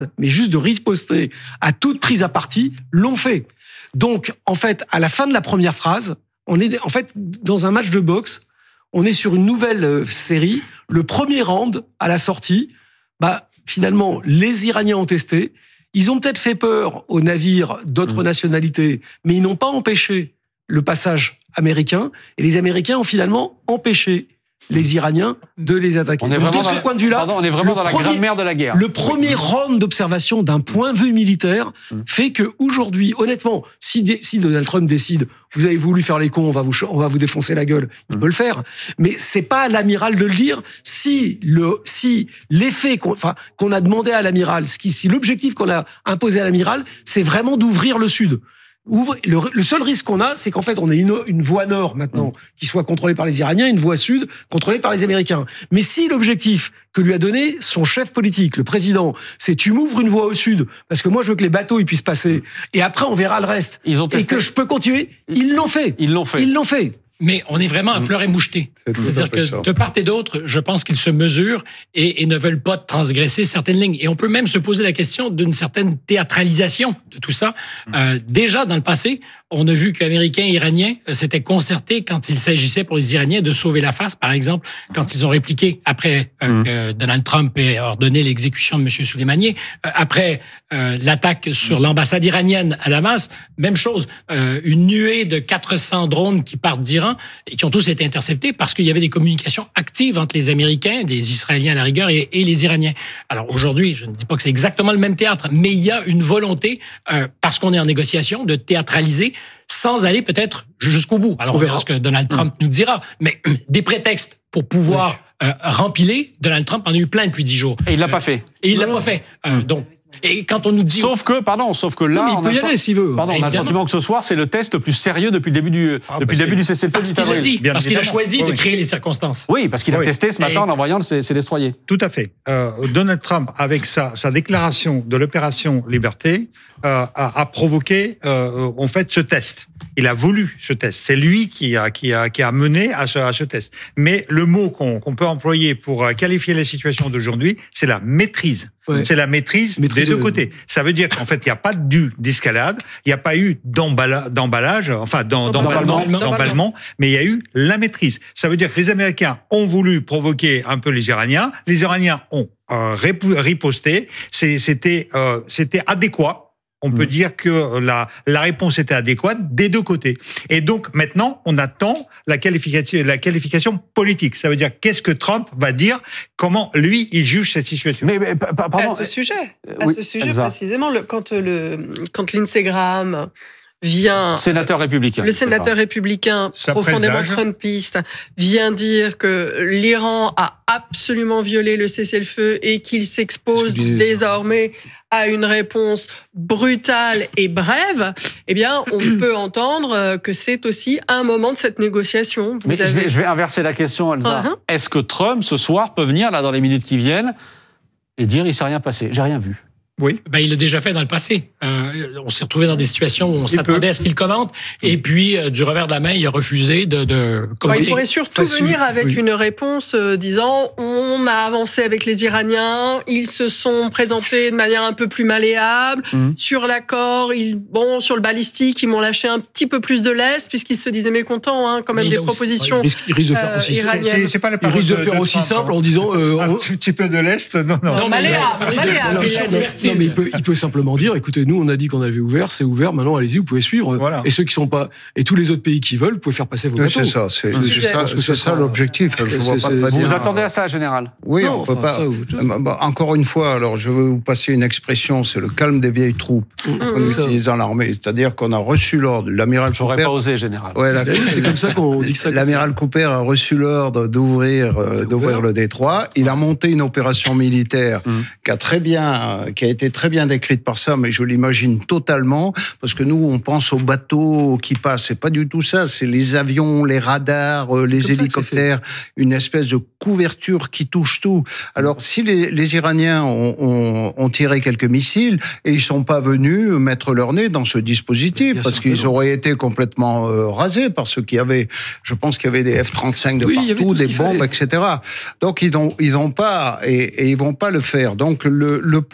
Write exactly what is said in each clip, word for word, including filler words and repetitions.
mais juste de riposter à toute prise à partie, l'ont fait. Donc, en fait, à la fin de la première phrase, on est en fait dans un match de boxe, on est sur une nouvelle série. Le premier round, à la sortie, bah, finalement, les Iraniens ont testé. Ils ont peut-être fait peur aux navires d'autres mmh. nationalités, mais ils n'ont pas empêché le passage américain. Et les Américains ont finalement empêché les Iraniens de les attaquer. On est Donc, vraiment de ce dans, point de vue-là, pardon, on est vraiment dans premier, la grammaire de la guerre. Le premier round d'observation d'un point de vue militaire mmh. fait que aujourd'hui, honnêtement, si, si Donald Trump décide, vous avez voulu faire les cons, on va vous, on va vous défoncer la gueule, il mmh. peut le faire. Mais c'est pas à l'amiral de le dire. Si le, si l'effet qu'on, enfin, qu'on a demandé à l'amiral, si l'objectif qu'on a imposé à l'amiral, c'est vraiment d'ouvrir le Sud. Ouvre, le, le seul risque qu'on a, c'est qu'en fait, on ait une, une voie nord maintenant mmh. qui soit contrôlée par les Iraniens, une voie sud contrôlée par les Américains. Mais si l'objectif que lui a donné son chef politique, le président, c'est tu m'ouvres une voie au sud parce que moi je veux que les bateaux ils puissent passer et après on verra le reste ils ont et que je peux continuer, ils l'ont fait. Ils l'ont fait. Ils l'ont fait. Mais on est vraiment à fleur et moucheté. C'est-à-dire que ça. De part et d'autre, je pense qu'ils se mesurent et, et ne veulent pas transgresser certaines lignes. Et on peut même se poser la question d'une certaine théâtralisation de tout ça. Mmh. Euh, déjà, dans le passé, on a vu qu'Américains et Iraniens s'étaient concertés quand il s'agissait pour les Iraniens de sauver la face, par exemple, quand ils ont répliqué après euh, mmh. que Donald Trump ait ordonné l'exécution de M. Soleimani, euh, après euh, l'attaque sur l'ambassade iranienne à Damas, même chose, euh, une nuée de quatre cents drones qui partent d'Iran et qui ont tous été interceptés parce qu'il y avait des communications actives entre les Américains, les Israéliens à la rigueur, et, et les Iraniens. Alors aujourd'hui, je ne dis pas que c'est exactement le même théâtre, mais il y a une volonté, euh, parce qu'on est en négociation, de théâtraliser sans aller peut-être jusqu'au bout. Alors on, on verra ce que Donald Trump mmh. nous dira, mais des prétextes pour pouvoir oui. euh, rempiler, Donald Trump en a eu plein depuis dix jours. Et il l'a euh, pas fait. Et il l'a pas fait. Euh, mmh. Donc, et quand on nous dit... Sauf que, pardon, sauf que là... Non, il peut y aller s'il veut. Pardon, on a le sentiment que ce soir, c'est le test le plus sérieux depuis le début du, ah, depuis bah le début du cessez-le-feu. Parce qu'il l'a dit, Bien parce qu'il a choisi oui, de oui. créer les circonstances. Oui, parce qu'il a oui. testé ce matin et... en envoyant ses, ses destroyers. Tout à fait. Euh, Donald Trump, avec sa, sa déclaration de l'opération Liberté, euh, a, a provoqué, euh, en fait, ce test. Il a voulu ce test. C'est lui qui a, qui a, qui a mené à ce, à ce test. Mais le mot qu'on, qu'on peut employer pour qualifier la situation d'aujourd'hui, c'est la maîtrise. Ouais. C'est la maîtrise, maîtrise des deux côtés. Ça veut dire qu'en fait, il n'y a pas eu d'escalade, il n'y a pas eu d'emballa, d'emballage, enfin d'emballement, d'emballement, d'emballement, mais il y a eu la maîtrise. Ça veut dire que les Américains ont voulu provoquer un peu les Iraniens, les Iraniens ont euh, riposté, c'est, c'était, euh, c'était adéquat. On peut mmh. dire que la, la réponse était adéquate des deux côtés. Et donc, maintenant, on attend la qualification, la qualification politique. Ça veut dire qu'est-ce que Trump va dire, comment, lui, il juge cette situation. Mais, mais pardon. À ce sujet, à oui, ce sujet Elsa. précisément, le, quand, le, quand Lindsey Graham vient... Sénateur républicain. Le sénateur républicain, Ça profondément présage. trumpiste, vient dire que l'Iran a absolument violé le cessez-le-feu et qu'il s'expose désormais à une réponse brutale et brève, eh bien, on peut entendre que c'est aussi un moment de cette négociation. Vous Mais avez... je, vais, je vais inverser la question, Elsa. Uh-huh. Est-ce que Trump, ce soir, peut venir, là, dans les minutes qui viennent, et dire « il ne s'est rien passé, j'ai rien vu ». Oui. Ben, il l'a déjà fait dans le passé. Euh, on s'est retrouvé dans des situations où on il s'attendait peut. à ce qu'il commente, et puis, euh, du revers de la main, il a refusé de, de commenter. Ouais, il pourrait surtout Facile. venir avec oui. une réponse euh, disant « on a avancé avec les Iraniens, ils se sont présentés de manière un peu plus malléable, mmh. sur l'accord, ils, bon, sur le balistique, ils m'ont lâché un petit peu plus de l'Est, puisqu'ils se disaient mécontents, hein, quand même, des propositions aussi, il risque de faire euh, aussi iraniennes. C'est, c'est pas la il risque de, de faire de aussi Trump, simple hein. en disant... Euh, un petit peu de l'Est, non, non. Non, malléable, malléable. Non, mais il peut, il peut simplement dire, écoutez, nous, on a dit qu'on avait ouvert, c'est ouvert, maintenant, allez-y, vous pouvez suivre. Voilà. Et ceux qui sont pas, et tous les autres pays qui veulent, vous pouvez faire passer vos bateaux. C'est ça, c'est, c'est, c'est ça, c'est ça l'objectif. Je vois pas vous dire, vous attendez à ça, général? Oui, non, on peut enfin, pas. Ça, vous... Encore une fois, alors, je vais vous passer une expression, c'est le calme des vieilles troupes mmh, qu'on utilise dans l'armée. C'est-à-dire qu'on a reçu l'ordre, l'amiral J'aurais Cooper. pas osé, général. Ouais, la... c'est comme ça qu'on dit que ça. L'amiral Cooper a reçu l'ordre d'ouvrir, euh, d'ouvrir le détroit. Il a monté une opération militaire mmh. qui a très bien, qui a été très bien décrite par ça, mais je l'imagine totalement, parce que nous, on pense aux bateaux qui passent. C'est pas du tout ça. C'est les avions, les radars, euh, les hélicoptères, une espèce de couverture qui touche tout. Alors, si les, les Iraniens ont, ont, ont tiré quelques missiles et ils sont pas venus mettre leur nez dans ce dispositif, bien parce qu'ils auraient été complètement euh, rasés par ceux qui avaient, je pense qu'il y avait des F trente-cinq de oui, partout, des bombes, fallait. et cetera. Donc, ils n'ont ils ont pas, et, et ils vont pas le faire. Donc, le, le point qui,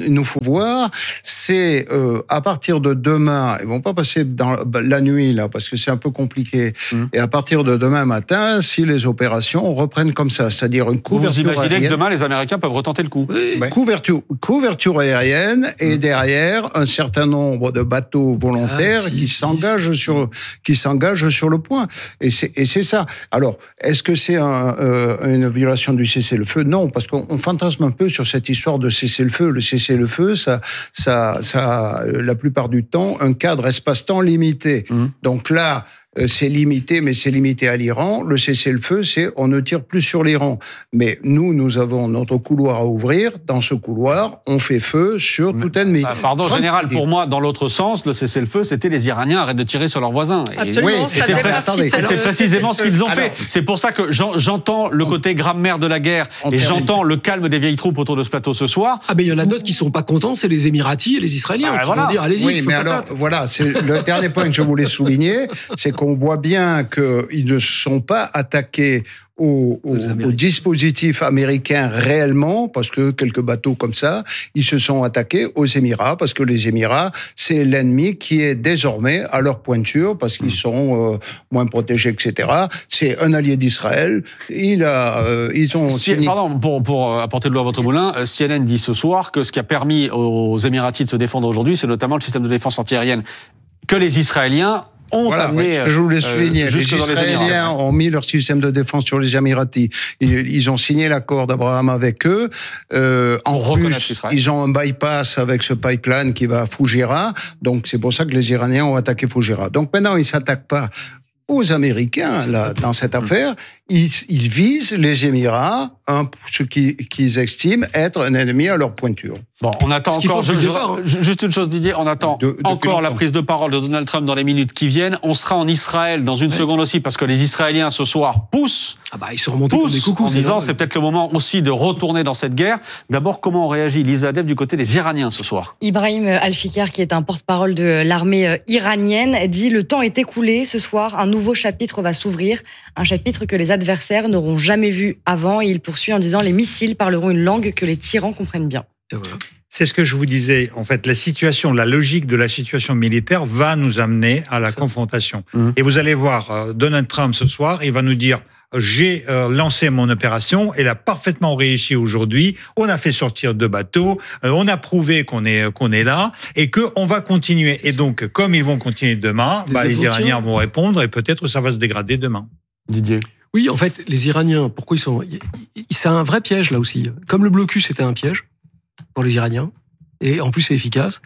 il nous faut voir, c'est euh, à partir de demain, ils vont pas passer dans la nuit là, parce que c'est un peu compliqué. Mmh. Et à partir de demain matin, si les opérations reprennent comme ça, c'est-à-dire une couverture aérienne. Vous imaginez aérienne, que demain les Américains peuvent retenter le coup. Oui, ouais. couverture, couverture aérienne et mmh. derrière un certain nombre de bateaux volontaires ah, si, qui si, s'engagent si. sur qui s'engagent sur le point. Et c'est et c'est ça. Alors, est-ce que c'est un, euh, une violation du cessez-le-feu ? Non, parce qu'on on fantasme un peu sur cette histoire de cessez-le-feu. Le cessez-le-feu, ça, ça, ça, la plupart du temps, un cadre espace-temps limité. Mmh. Donc là, c'est limité, mais c'est limité à l'Iran. Le cessez-le-feu, c'est on ne tire plus sur l'Iran. Mais nous, nous avons notre couloir à ouvrir. Dans ce couloir, on fait feu sur tout ennemi. Bah, pardon, général, pour moi, dans l'autre sens, le cessez-le-feu, c'était les Iraniens arrêtent de tirer sur leurs voisins. Absolument, et, ça et c'est, pré- c'est, c'est précisément ce qu'ils ont fait. Alors, c'est pour ça que j'en, j'entends le côté grammaire de la guerre et j'entends le calme des vieilles troupes autour de ce plateau ce soir. Ah, mais il y en a d'autres qui sont pas contents, c'est les Émiratis et les Israéliens. Ah, qui voilà. vont dire, allez-y. Oui, mais alors, voilà, c'est le dernier point que je voulais souligner, c'est qu'on voit bien qu'ils ne sont pas attaqués au, au, au dispositif américain réellement, parce que quelques bateaux comme ça, ils se sont attaqués aux Émirats, parce que les Émirats, c'est l'ennemi qui est désormais à leur pointure, parce qu'ils sont euh, moins protégés, et cetera. C'est un allié d'Israël. Il a, euh, ils ont... Si, pardon, pour, pour apporter de l'eau à votre moulin, C N N dit ce soir que ce qui a permis aux Émiratis de se défendre aujourd'hui, c'est notamment le système de défense antiaérienne que les Israéliens ont voilà, amené, ouais, je voulais souligner, euh, les Israéliens les ont mis leur système de défense sur les Émiratis. Ils, ils ont signé l'accord d'Abraham avec eux. Euh, en plus, Israël. Ils ont un bypass avec ce pipeline qui va à Fougera. Donc, c'est pour ça que les Iraniens ont attaqué Fougera. Donc, maintenant, ils s'attaquent pas aux Américains, là, dans cette affaire. Ils, ils visent les Émirats, hein, ce qu'ils, qu'ils estiment être un ennemi à leur pointure. Bon, on attend encore, je, je, juste une chose Didier, on attend de, encore la prise de parole de Donald Trump dans les minutes qui viennent. On sera en Israël dans une ouais. seconde aussi, parce que les Israéliens ce soir poussent, ah bah, ils sont remontés poussent comme des coucous, en disant c'est, c'est peut-être le moment aussi de retourner dans cette guerre. D'abord, comment on réagit, Lisa Adef, du côté des Iraniens ce soir ? Ibrahim Al-Fikar, qui est un porte-parole de l'armée iranienne, dit « Le temps est écoulé, ce soir, un nouveau chapitre va s'ouvrir, un chapitre que les adversaires n'auront jamais vu avant. » Et il poursuit en disant « Les missiles parleront une langue que les tyrans comprennent bien. » C'est ce que je vous disais. En fait, la situation, la logique de la situation militaire va nous amener à la Ça. confrontation. Mmh. Et vous allez voir, euh, Donald Trump ce soir, il va nous dire j'ai euh, lancé mon opération, elle a parfaitement réussi aujourd'hui. On a fait sortir deux bateaux, euh, on a prouvé qu'on est qu'on est là et que on va continuer. Et donc, comme ils vont continuer demain, bah, les Iraniens vont répondre et peut-être ça va se dégrader demain. Didier. Oui, en fait, les Iraniens, pourquoi ils sont, c'est un vrai piège là aussi. Comme le blocus était un piège pour les Iraniens, et en plus c'est efficace.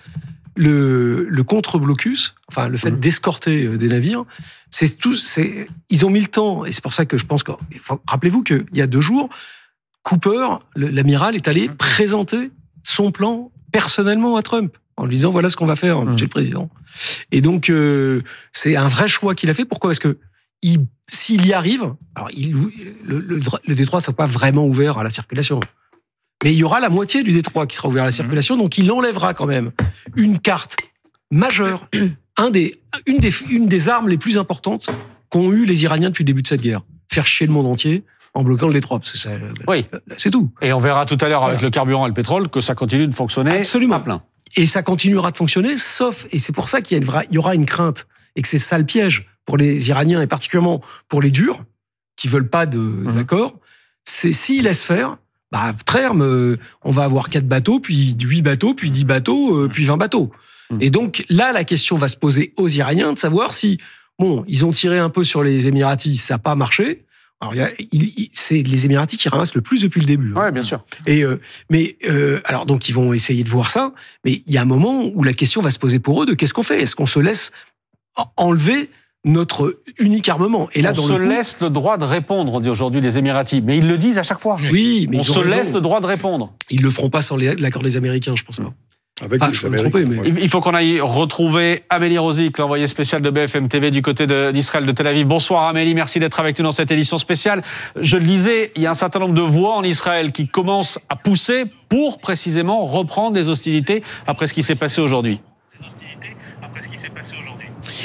Le, le contre-blocus, enfin le fait mmh. d'escorter des navires, c'est tout. C'est, ils ont mis le temps, et c'est pour ça que je pense que. Faut, rappelez-vous qu'il y a deux jours, Cooper, le, l'amiral, est allé mmh. présenter son plan personnellement à Trump, en lui disant voilà ce qu'on va faire, mmh. Monsieur le Président. Et donc euh, c'est un vrai choix qu'il a fait. Pourquoi ? Parce que il, s'il y arrive, alors il, le, le, le détroit ne sera pas vraiment ouvert à la circulation. Mais il y aura la moitié du détroit qui sera ouvert à la circulation, donc il enlèvera quand même une carte majeure, un des, une, des, une des armes les plus importantes qu'ont eu les Iraniens depuis le début de cette guerre. Faire chier le monde entier en bloquant le détroit. Parce que ça, oui. C'est tout. Et on verra tout à l'heure voilà. avec le carburant et le pétrole que ça continue de fonctionner Absolument. à plein. Et ça continuera de fonctionner, sauf, et c'est pour ça qu'il y, a une vraie, il y aura une crainte, et que c'est ça le piège pour les Iraniens, et particulièrement pour les durs, qui veulent pas de, mmh. d'accord, c'est s'ils laissent faire, bah, à terme, on va avoir quatre bateaux, puis huit bateaux, puis dix bateaux, puis vingt bateaux. Mmh. Et donc, là, la question va se poser aux Iraniens de savoir si, bon, ils ont tiré un peu sur les Émiratis, ça n'a pas marché. Alors, il y a, il, il, c'est les Émiratis qui ramassent le plus depuis le début. Hein. Oui, bien sûr. Et, euh, mais, euh, alors, donc, ils vont essayer de voir ça, mais il y a un moment où la question va se poser pour eux de qu'est-ce qu'on fait ? Est-ce qu'on se laisse enlever notre unique armement. Et là, on dans se le coup, laisse le droit de répondre, on dit aujourd'hui les Émiratis. Mais ils le disent à chaque fois. Oui, mais on ils ont se raison. laisse le droit de répondre. Ils le feront pas sans l'accord des Américains, je pense pas. Avec ah, je peux me tromper, mais... Il faut qu'on aille retrouver Amélie Rosic, l'envoyée spéciale de B F M T V du côté de, d'Israël, de Tel Aviv. Bonsoir Amélie, merci d'être avec nous dans cette édition spéciale. Je le disais, il y a un certain nombre de voix en Israël qui commencent à pousser pour précisément reprendre les hostilités après ce qui s'est passé aujourd'hui.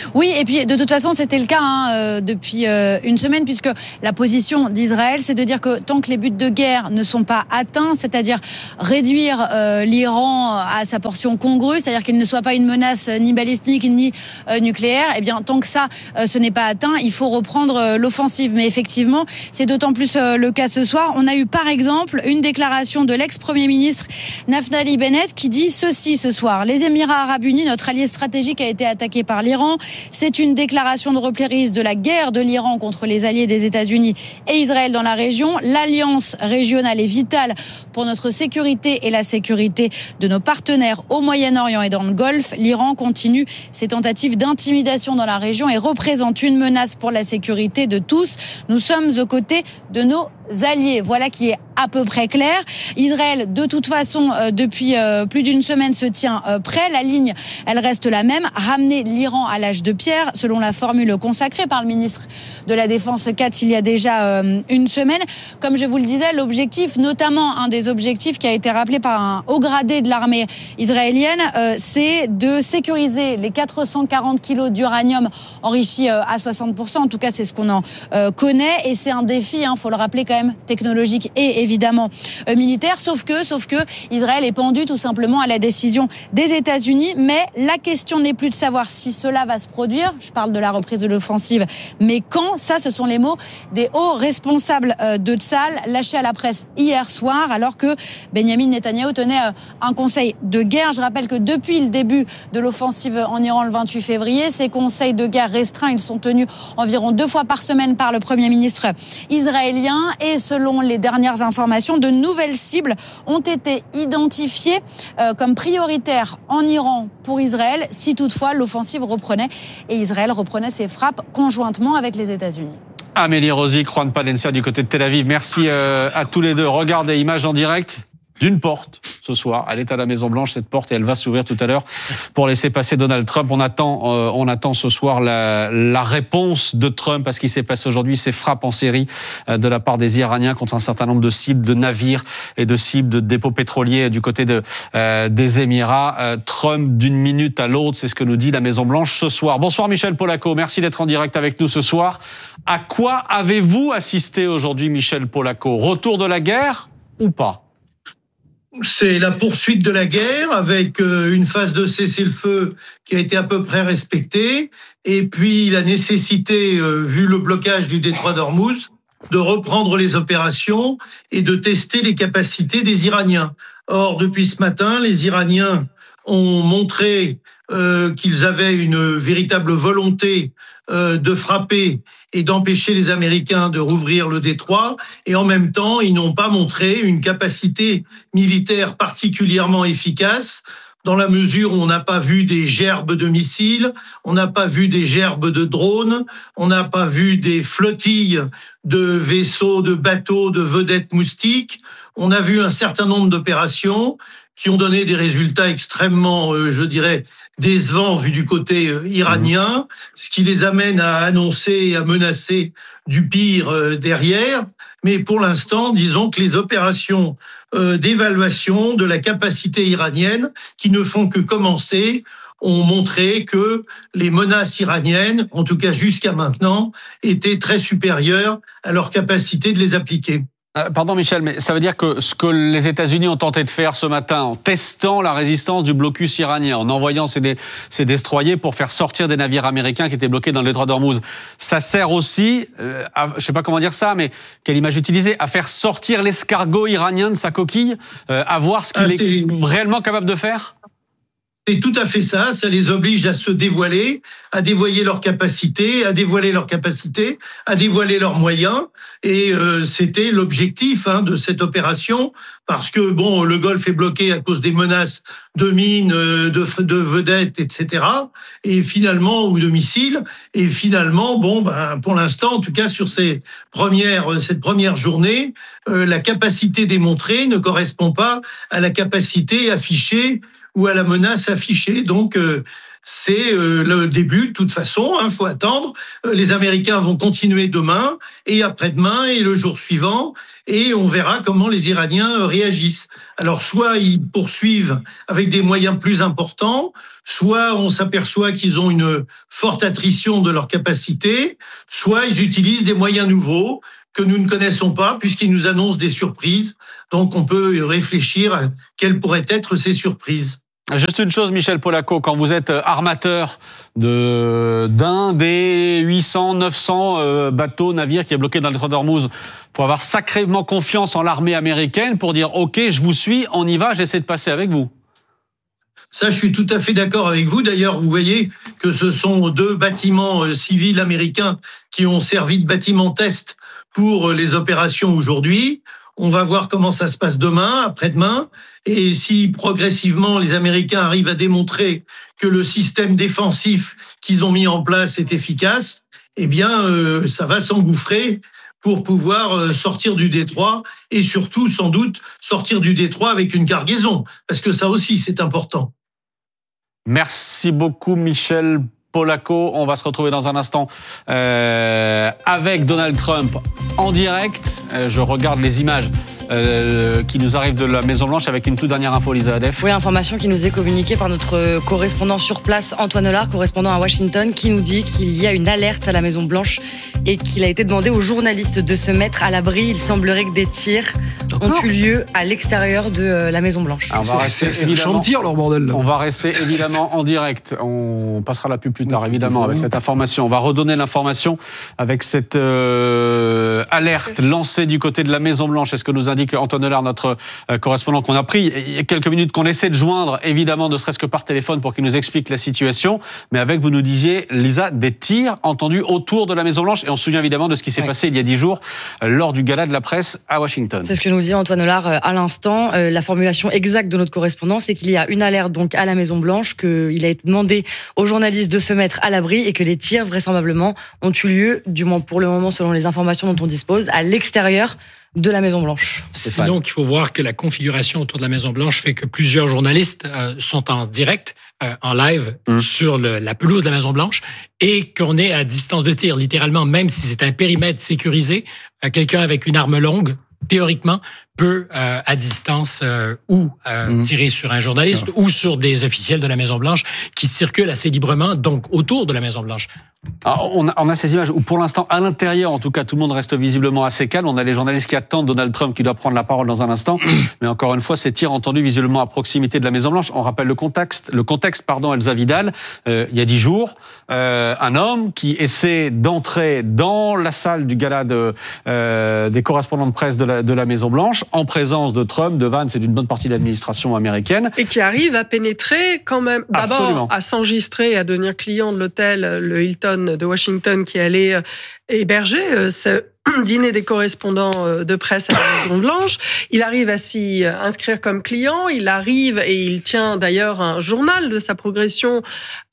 Oui, et puis de toute façon, c'était le cas hein, euh, depuis euh, une semaine, puisque la position d'Israël, c'est de dire que tant que les buts de guerre ne sont pas atteints, c'est-à-dire réduire euh, l'Iran à sa portion congrue, c'est-à-dire qu'il ne soit pas une menace ni balistique ni euh, nucléaire, eh bien tant que ça, euh, ce n'est pas atteint, il faut reprendre euh, l'offensive. Mais effectivement, c'est d'autant plus euh, le cas ce soir. On a eu par exemple une déclaration de l'ex-premier ministre Naftali Bennett qui dit ceci ce soir. Les Émirats arabes unis, notre allié stratégique, a été attaqué par l'Iran. C'est une déclaration de reprise de la guerre de l'Iran contre les alliés des États-Unis et Israël dans la région. L'alliance régionale est vitale pour notre sécurité et la sécurité de nos partenaires au Moyen-Orient et dans le Golfe. L'Iran continue ses tentatives d'intimidation dans la région et représente une menace pour la sécurité de tous. Nous sommes aux côtés de nos alliés. Voilà qui est à peu près clair. Israël, de toute façon, euh, depuis euh, plus d'une semaine, se tient euh, prêt. La ligne, elle reste la même. Ramener l'Iran à l'âge de pierre, selon la formule consacrée par le ministre de la Défense Katz il y a déjà euh, une semaine. Comme je vous le disais, l'objectif, notamment un des objectifs qui a été rappelé par un haut gradé de l'armée israélienne, euh, c'est de sécuriser les quatre cent quarante kilos d'uranium enrichi euh, à soixante pour cent. En tout cas, c'est ce qu'on en euh, connaît. Et c'est un défi, hein, faut le rappeler quand même, technologique et évidemment euh, militaire, sauf que, sauf que Israël est pendu tout simplement à la décision des États-Unis. Mais la question n'est plus de savoir si cela va se produire. Je parle de la reprise de l'offensive, mais quand? Ça, ce sont les mots des hauts responsables euh, de Tsahal lâchés à la presse hier soir, alors que Benyamin Netanyahou tenait euh, un conseil de guerre. Je rappelle que depuis le début de l'offensive en Iran le vingt-huit février, ces conseils de guerre restreints, ils sont tenus environ deux fois par semaine par le Premier ministre israélien. Et selon les dernières informations, de nouvelles cibles ont été identifiées euh, comme prioritaires en Iran pour Israël, si toutefois l'offensive reprenait et Israël reprenait ses frappes conjointement avec les États-Unis. Amélie Rosic, Juan Palencia du côté de Tel Aviv. Merci euh, à tous les deux. Regardez, image en direct d'une porte ce soir. Elle est à la Maison-Blanche, cette porte, et elle va s'ouvrir tout à l'heure pour laisser passer Donald Trump. On attend, euh, on attend ce soir la, la réponse de Trump à ce qui s'est passé aujourd'hui, ces frappes en série euh, de la part des Iraniens contre un certain nombre de cibles de navires et de cibles de dépôts pétroliers du côté de, euh, des Émirats. Euh, Trump, d'une minute à l'autre, c'est ce que nous dit la Maison-Blanche ce soir. Bonsoir Michel Polaco, merci d'être en direct avec nous ce soir. À quoi avez-vous assisté aujourd'hui, Michel Polaco? Retour de la guerre ou pas? C'est la poursuite de la guerre avec une phase de cessez-le-feu qui a été à peu près respectée, et puis la nécessité, vu le blocage du détroit d'Ormuz, de reprendre les opérations et de tester les capacités des Iraniens. Or, depuis ce matin, les Iraniens ont montré euh, qu'ils avaient une véritable volonté euh, de frapper et d'empêcher les Américains de rouvrir le détroit, et en même temps, ils n'ont pas montré une capacité militaire particulièrement efficace, dans la mesure où on n'a pas vu des gerbes de missiles, on n'a pas vu des gerbes de drones, on n'a pas vu des flottilles de vaisseaux, de bateaux, de vedettes moustiques. On a vu un certain nombre d'opérations qui ont donné des résultats extrêmement, euh, je dirais, décevants vu du côté euh, iranien, ce qui les amène à annoncer et à menacer du pire euh, derrière. Mais pour l'instant, disons que les opérations euh, d'évaluation de la capacité iranienne, qui ne font que commencer, ont montré que les menaces iraniennes, en tout cas jusqu'à maintenant, étaient très supérieures à leur capacité de les appliquer. Euh, pardon Michel, mais ça veut dire que ce que les États-Unis ont tenté de faire ce matin, en testant la résistance du blocus iranien, en envoyant ces, dé, ces destroyers pour faire sortir des navires américains qui étaient bloqués dans le détroit d'Ormuz, ça sert aussi, euh, à, je sais pas comment dire ça, mais quelle image utiliser, à faire sortir l'escargot iranien de sa coquille, euh, à voir ce qu'il ah, est, est réellement capable de faire? C'est tout à fait ça, ça les oblige à se dévoiler, à dévoiler leurs capacités, à dévoiler leurs capacités, à dévoiler leurs moyens. Et euh, c'était l'objectif hein, de cette opération, parce que bon, le Golfe est bloqué à cause des menaces de mines, de, de vedettes, et cetera. Et finalement, ou de missiles. Et finalement, bon, ben, pour l'instant, en tout cas sur ces premières, cette première journée, euh, la capacité démontrée ne correspond pas à la capacité affichée ou à la menace affichée. Donc, euh, c'est euh, le début, de toute façon, il hein, faut attendre. Euh, les Américains vont continuer demain, et après-demain, et le jour suivant, et on verra comment les Iraniens réagissent. Alors, soit ils poursuivent avec des moyens plus importants, soit on s'aperçoit qu'ils ont une forte attrition de leur capacité, soit ils utilisent des moyens nouveaux que nous ne connaissons pas, puisqu'ils nous annoncent des surprises. Donc, on peut réfléchir à quelles pourraient être ces surprises. Juste une chose, Michel Polaco, quand vous êtes armateur de, d'un des huit cents, neuf cents euh, bateaux, navires qui est bloqué dans le détroit d'Ormuz, il faut avoir sacrément confiance en l'armée américaine pour dire « Ok, je vous suis, on y va, j'essaie de passer avec vous ». Ça, je suis tout à fait d'accord avec vous. D'ailleurs, vous voyez que ce sont deux bâtiments euh, civils américains qui ont servi de bâtiments test pour les opérations aujourd'hui. On va voir comment ça se passe demain, après-demain. Et si progressivement les Américains arrivent à démontrer que le système défensif qu'ils ont mis en place est efficace, eh bien, euh, ça va s'engouffrer pour pouvoir sortir du détroit et surtout, sans doute, sortir du détroit avec une cargaison. Parce que ça aussi, c'est important. Merci beaucoup, Michel Polaco. On va se retrouver dans un instant euh, avec Donald Trump en direct. Euh, je regarde les images euh, qui nous arrivent de la Maison-Blanche avec une toute dernière info, Lisa Adef. Oui, information qui nous est communiquée par notre correspondant sur place, Antoine Hollard, correspondant à Washington, qui nous dit qu'il y a une alerte à la Maison-Blanche et qu'il a été demandé aux journalistes de se mettre à l'abri. Il semblerait que des tirs ont eu lieu à l'extérieur de la Maison-Blanche. Ah, on va rester c'est, c'est un champ de tir, leur bordel. Là. On va rester évidemment en direct. On passera la pub plus tard, évidemment, avec cette information. On va redonner l'information avec cette euh, alerte lancée du côté de la Maison-Blanche. C'est ce que nous indique Antoine Hollard, notre euh, correspondant qu'on a pris. Il y a quelques minutes qu'on essaie de joindre, évidemment, ne serait-ce que par téléphone pour qu'il nous explique la situation. Mais avec, vous nous disiez, Lisa, des tirs entendus autour de la Maison-Blanche. Et on se souvient évidemment de ce qui s'est ouais. passé il y a dix jours euh, lors du gala de la presse à Washington. C'est ce que nous dit Antoine Hollard euh, à l'instant. Euh, la formulation exacte de notre correspondant, c'est qu'il y a une alerte donc à la Maison-Blanche, qu'il a été demandé aux journalistes de se mettre à l'abri et que les tirs, vraisemblablement, ont eu lieu, du moins pour le moment, selon les informations dont on dispose, à l'extérieur de la Maison-Blanche. Sinon, il faut voir que la configuration autour de la Maison-Blanche fait que plusieurs journalistes euh, sont en direct, euh, en live, mmh. sur le, la pelouse de la Maison-Blanche et qu'on est à distance de tir, littéralement, même si c'est un périmètre sécurisé, euh, quelqu'un avec une arme longue, théoriquement, peut, euh, à distance, euh, ou euh, mmh. tirer sur un journaliste ah. ou sur des officiels de la Maison-Blanche qui circulent assez librement, donc autour de la Maison-Blanche. Alors, on, a, on a ces images où, pour l'instant, à l'intérieur, en tout cas, tout le monde reste visiblement assez calme. On a les journalistes qui attendent Donald Trump qui doit prendre la parole dans un instant. Mais encore une fois, ces tirs entendus visiblement à proximité de la Maison-Blanche. On rappelle le contexte, le contexte, pardon, Elsa Vidal. Euh, il y a dix jours, euh, un homme qui essaie d'entrer dans la salle du gala de, euh, des correspondants de presse de la, de la Maison-Blanche, en présence de Trump, de Vance et d'une bonne partie de l'administration américaine. Et qui arrive à pénétrer quand même, d'abord Absolument. à s'enregistrer, à devenir client de l'hôtel, le Hilton de Washington, qui allait héberger ce dîner des correspondants de presse à la Maison-Blanche. Il arrive à s'y inscrire comme client, il arrive, et il tient d'ailleurs un journal de sa progression,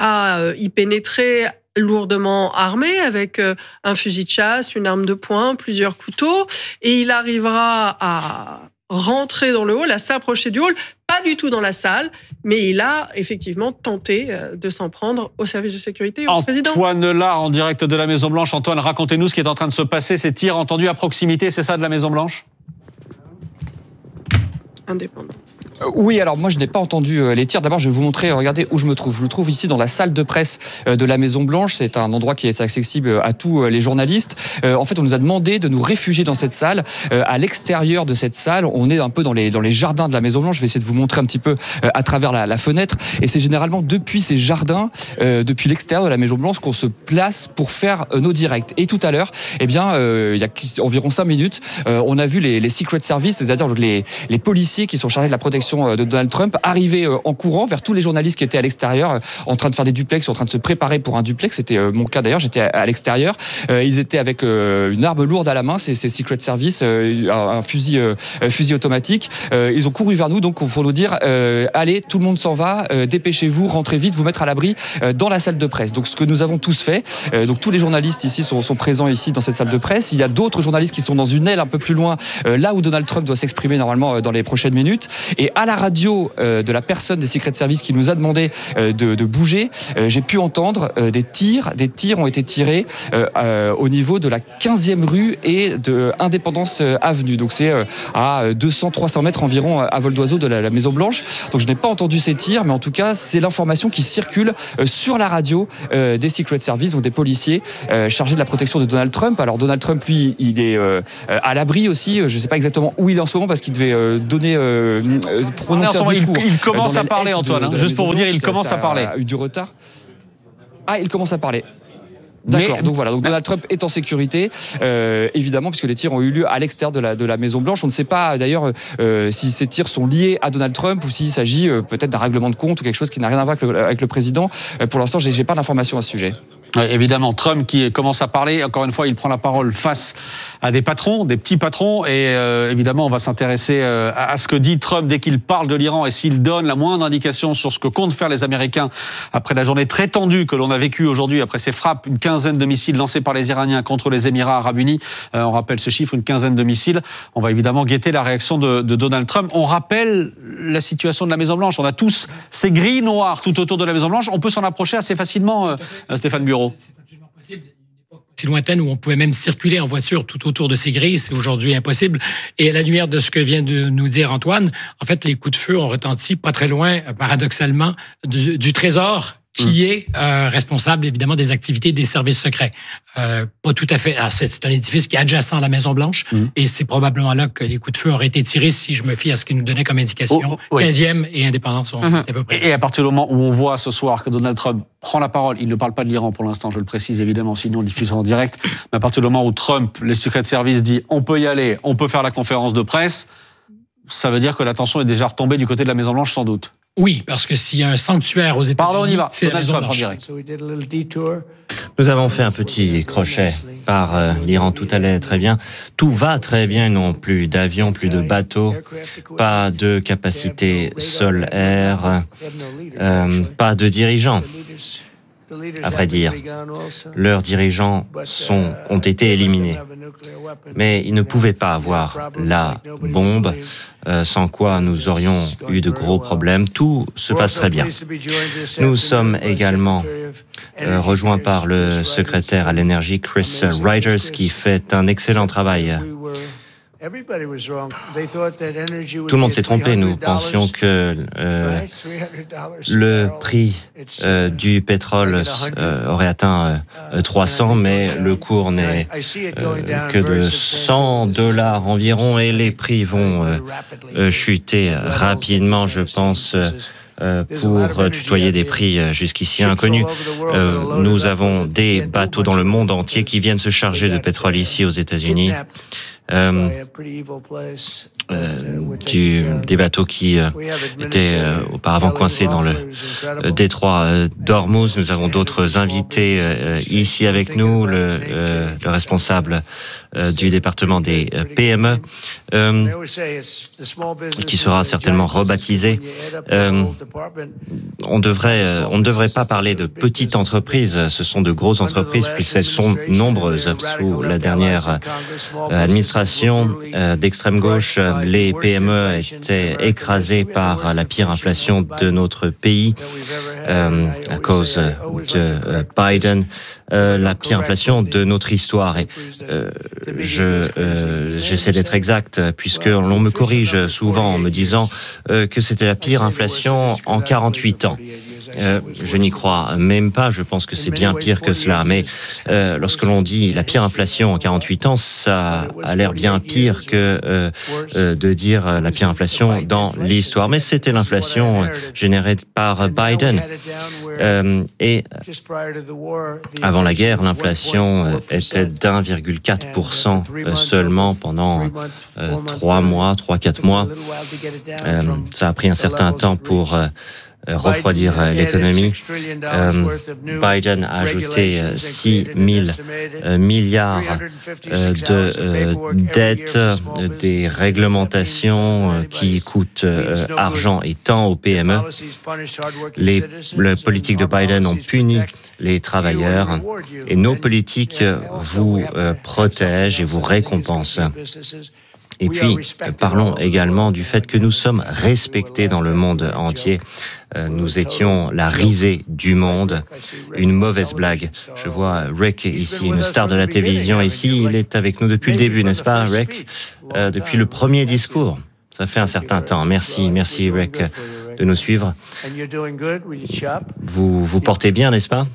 à y pénétrer lourdement armé, avec un fusil de chasse, une arme de poing, plusieurs couteaux, et il arrivera à rentrer dans le hall, à s'approcher du hall, pas du tout dans la salle, mais il a effectivement tenté de s'en prendre au service de sécurité et au Antoine président. Antoine Hollard, en direct de la Maison-Blanche. Antoine, racontez-nous ce qui est en train de se passer, ces tirs entendus à proximité, c'est ça, de la Maison-Blanche ? Indépendant. Oui, alors moi je n'ai pas entendu les tirs. D'abord, je vais vous montrer, regardez où je me trouve. Je me trouve ici dans la salle de presse de la Maison-Blanche. C'est un endroit qui est accessible à tous les journalistes. En fait, on nous a demandé de nous réfugier dans cette salle. À l'extérieur de cette salle, on est un peu dans les, dans les jardins de la Maison-Blanche. Je vais essayer de vous montrer un petit peu à travers la, la fenêtre. Et c'est généralement depuis ces jardins, depuis l'extérieur de la Maison-Blanche, qu'on se place pour faire nos directs. Et tout à l'heure, eh bien, il y a environ cinq minutes, on a vu les, les Secret Service, c'est-à-dire les, les policiers qui sont chargés de la protection de Donald Trump, arriver en courant vers tous les journalistes qui étaient à l'extérieur, en train de faire des duplex, en train de se préparer pour un duplex. C'était mon cas d'ailleurs, j'étais à l'extérieur. Ils étaient avec une arme lourde à la main, c'est Secret Service, un fusil, fusil automatique. Ils ont couru vers nous, donc il faut nous dire, allez, tout le monde s'en va, dépêchez-vous, rentrez vite, vous mettre à l'abri dans la salle de presse. Donc ce que nous avons tous fait, donc tous les journalistes ici sont, sont présents ici dans cette salle de presse. Il y a d'autres journalistes qui sont dans une aile un peu plus loin, là où Donald Trump doit s'exprimer normalement dans les prochaines minutes. Et à la radio euh, de la personne des Secret Service qui nous a demandé euh, de, de bouger, euh, j'ai pu entendre euh, des tirs. Des tirs ont été tirés euh, euh, au niveau de la quinzième rue et de Indépendance Avenue. Donc c'est euh, à deux cents à trois cents mètres environ à vol d'oiseau de la, la Maison Blanche. Donc je n'ai pas entendu ces tirs, mais en tout cas c'est l'information qui circule euh, sur la radio euh, des Secret Service, donc des policiers euh, chargés de la protection de Donald Trump. Alors Donald Trump, lui, il est euh, à l'abri aussi. Je ne sais pas exactement où il est en ce moment parce qu'il devait euh, donner, euh, prononcer un discours. Il, il commence à parler, Antoine. De, de juste pour vous dire, il commence ça à parler. A eu du retard. Ah, il commence à parler. D'accord, mais, donc voilà, donc Donald Trump est en sécurité, euh, évidemment, puisque les tirs ont eu lieu à l'extérieur de la, de la Maison-Blanche. On ne sait pas d'ailleurs euh, si ces tirs sont liés à Donald Trump ou s'il s'agit euh, peut-être d'un règlement de compte ou quelque chose qui n'a rien à voir avec le, avec le président. Euh, pour l'instant, j'ai, j'ai pas d'informations à ce sujet. Oui, évidemment, Trump qui commence à parler, encore une fois, il prend la parole face à des patrons, des petits patrons, et euh, évidemment, on va s'intéresser euh, à ce que dit Trump dès qu'il parle de l'Iran et s'il donne la moindre indication sur ce que comptent faire les Américains après la journée très tendue que l'on a vécue aujourd'hui, après ces frappes, une quinzaine de missiles lancés par les Iraniens contre les Émirats Arabes Unis. Euh, on rappelle ce chiffre, une quinzaine de missiles. On va évidemment guetter la réaction de, de Donald Trump. On rappelle la situation de la Maison-Blanche. On a tous ces grilles noires tout autour de la Maison-Blanche. On peut s'en approcher assez facilement, euh, Stéphane Bureau. C'est absolument possible. Si lointaine où on pouvait même circuler en voiture tout autour de ces grilles, c'est aujourd'hui impossible. Et à la lumière de ce que vient de nous dire Antoine, en fait, les coups de feu ont retenti pas très loin, paradoxalement, du, du Trésor, qui mmh. est euh, responsable, évidemment, des activités des services secrets. Euh, pas tout à fait. Alors, c'est, c'est un édifice qui est adjacent à la Maison-Blanche, mmh. et c'est probablement là que les coups de feu auraient été tirés, si je me fie à ce qu'il nous donnait comme indication. Oh, oui. quinzième et Indépendance sont mmh. à peu près. Et à partir du moment où on voit ce soir que Donald Trump prend la parole, il ne parle pas de l'Iran pour l'instant, je le précise évidemment, sinon on le diffusera en direct, mais à partir du moment où Trump, les Secret Service, dit on peut y aller, on peut faire la conférence de presse, ça veut dire que la tension est déjà retombée du côté de la Maison-Blanche sans doute. Oui, parce que s'il y a un sanctuaire aux États-Unis, Pardon, on y va. c'est la Maison-Blanche. Nous avons fait un petit crochet par euh, l'Iran. Tout allait très bien. Tout va très bien. Ils n'ont plus d'avions, plus de bateaux, pas de capacité sol-air, euh, pas de dirigeants. À vrai dire, leurs dirigeants sont, ont été éliminés. Mais ils ne pouvaient pas avoir la bombe, euh, sans quoi nous aurions eu de gros problèmes. Tout se passe très bien. Nous sommes également euh, rejoints par le secrétaire à l'énergie, Chris Riders, qui fait un excellent travail. Tout le monde s'est trompé. Nous pensions que euh, le prix euh, du pétrole euh, aurait atteint euh, trois cents, mais le cours n'est euh, que de cent dollars environ et les prix vont euh, euh, chuter rapidement, je pense. Euh, pour tutoyer des prix jusqu'ici inconnus. Euh, nous avons des bateaux dans le monde entier qui viennent se charger de pétrole ici aux États-Unis. Euh, euh, du, des bateaux qui euh, étaient euh, auparavant coincés dans le euh, détroit euh, d'Ormuz. Nous avons d'autres invités euh, ici avec nous, le, euh, le responsable euh, du département des euh, P M E, euh, qui sera certainement rebaptisé. Euh, on devrait, euh, on ne devrait pas parler de petites entreprises, ce sont de grosses entreprises, puisqu'elles sont nombreuses. Sous la dernière euh, administration euh, d'extrême gauche, les P M E étaient écrasés par la pire inflation de notre pays euh, à cause de euh, Biden, euh, la pire inflation de notre histoire. Et euh, je euh, j'essaie d'être exact puisque l'on me corrige souvent en me disant euh, que c'était la pire inflation en quarante-huit ans. Euh, je n'y crois même pas, je pense que c'est bien pire que cela. Mais euh, lorsque l'on dit la pire inflation en quarante-huit ans, ça a l'air bien pire que euh, euh, de dire la pire inflation dans l'histoire. Mais c'était l'inflation euh, générée par Biden. Euh, et avant la guerre, l'inflation était d'un virgule quatre pour cent seulement pendant euh, trois mois, trois, quatre mois. Euh, ça a pris un certain temps pour euh, refroidir l'économie. Euh, Biden a ajouté six mille milliards euh, de euh, dettes, euh, des réglementations euh, qui coûtent euh, argent et temps aux P M E. Les, les politiques de Biden ont puni les travailleurs et nos politiques vous euh, protègent et vous récompensent. Et puis, parlons également du fait que nous sommes respectés dans le monde entier. Nous étions la risée du monde, une mauvaise blague. Je vois Rick ici, une star de la télévision ici. Il est avec nous depuis le début, n'est-ce pas, Rick? euh, Depuis le premier discours. Ça fait un certain temps. Merci, merci Rick de nous suivre. Vous vous portez bien, n'est-ce pas?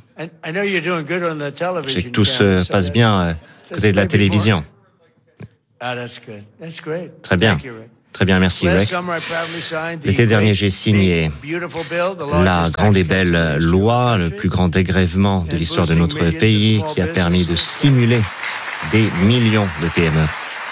Je sais que tout se passe bien côté de la télévision. Très bien. Très bien, merci Rick. L'été dernier, j'ai signé la grande et belle loi, le plus grand dégrèvement de l'histoire de notre pays, qui a permis de stimuler des millions de P M E.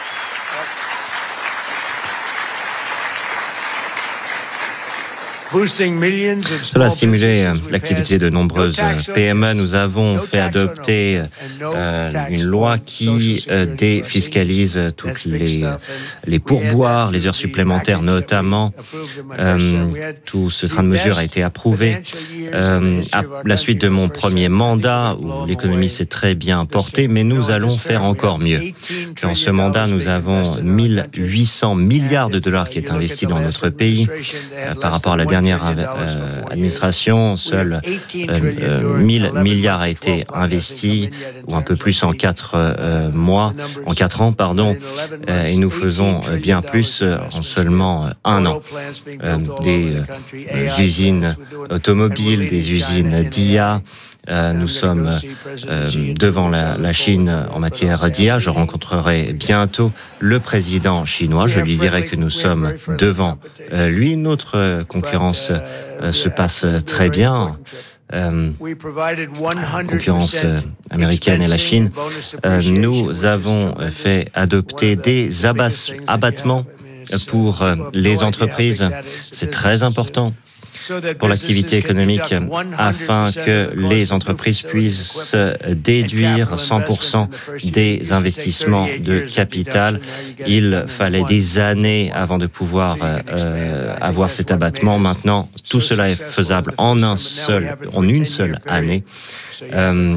Cela a stimulé l'activité de nombreuses P M E. Nous avons fait adopter euh, une loi qui euh, défiscalise toutes les, les pourboires, les heures supplémentaires notamment. Euh, tout ce train de mesures a été approuvé. Euh, à la suite de mon premier mandat, où l'économie s'est très bien portée, mais nous allons faire encore mieux. Dans ce mandat, nous avons mille huit cents milliards de dollars qui est investi dans notre pays. Euh, par rapport à la dernière dernière euh, administration, seuls euh, euh, mille milliards a été investi, ou un peu plus en quatre euh, mois, en quatre ans, pardon, euh, et nous faisons bien plus en seulement un an. Euh, des euh, usines automobiles, des usines d'I A. Euh, nous sommes euh, devant la, la Chine en matière d'I A. Je rencontrerai bientôt le président chinois. Je lui dirai que nous sommes devant euh, lui. Notre concurrence euh, se passe très bien. Euh, concurrence euh, américaine et la Chine. Euh, nous avons fait adopter des abas- abattements pour euh, les entreprises. C'est très important pour l'activité économique, afin que les entreprises puissent déduire cent pour cent des investissements de capital. Il fallait des années avant de pouvoir euh, avoir cet abattement. Maintenant, tout cela est faisable en un seul, en une seule année. Euh,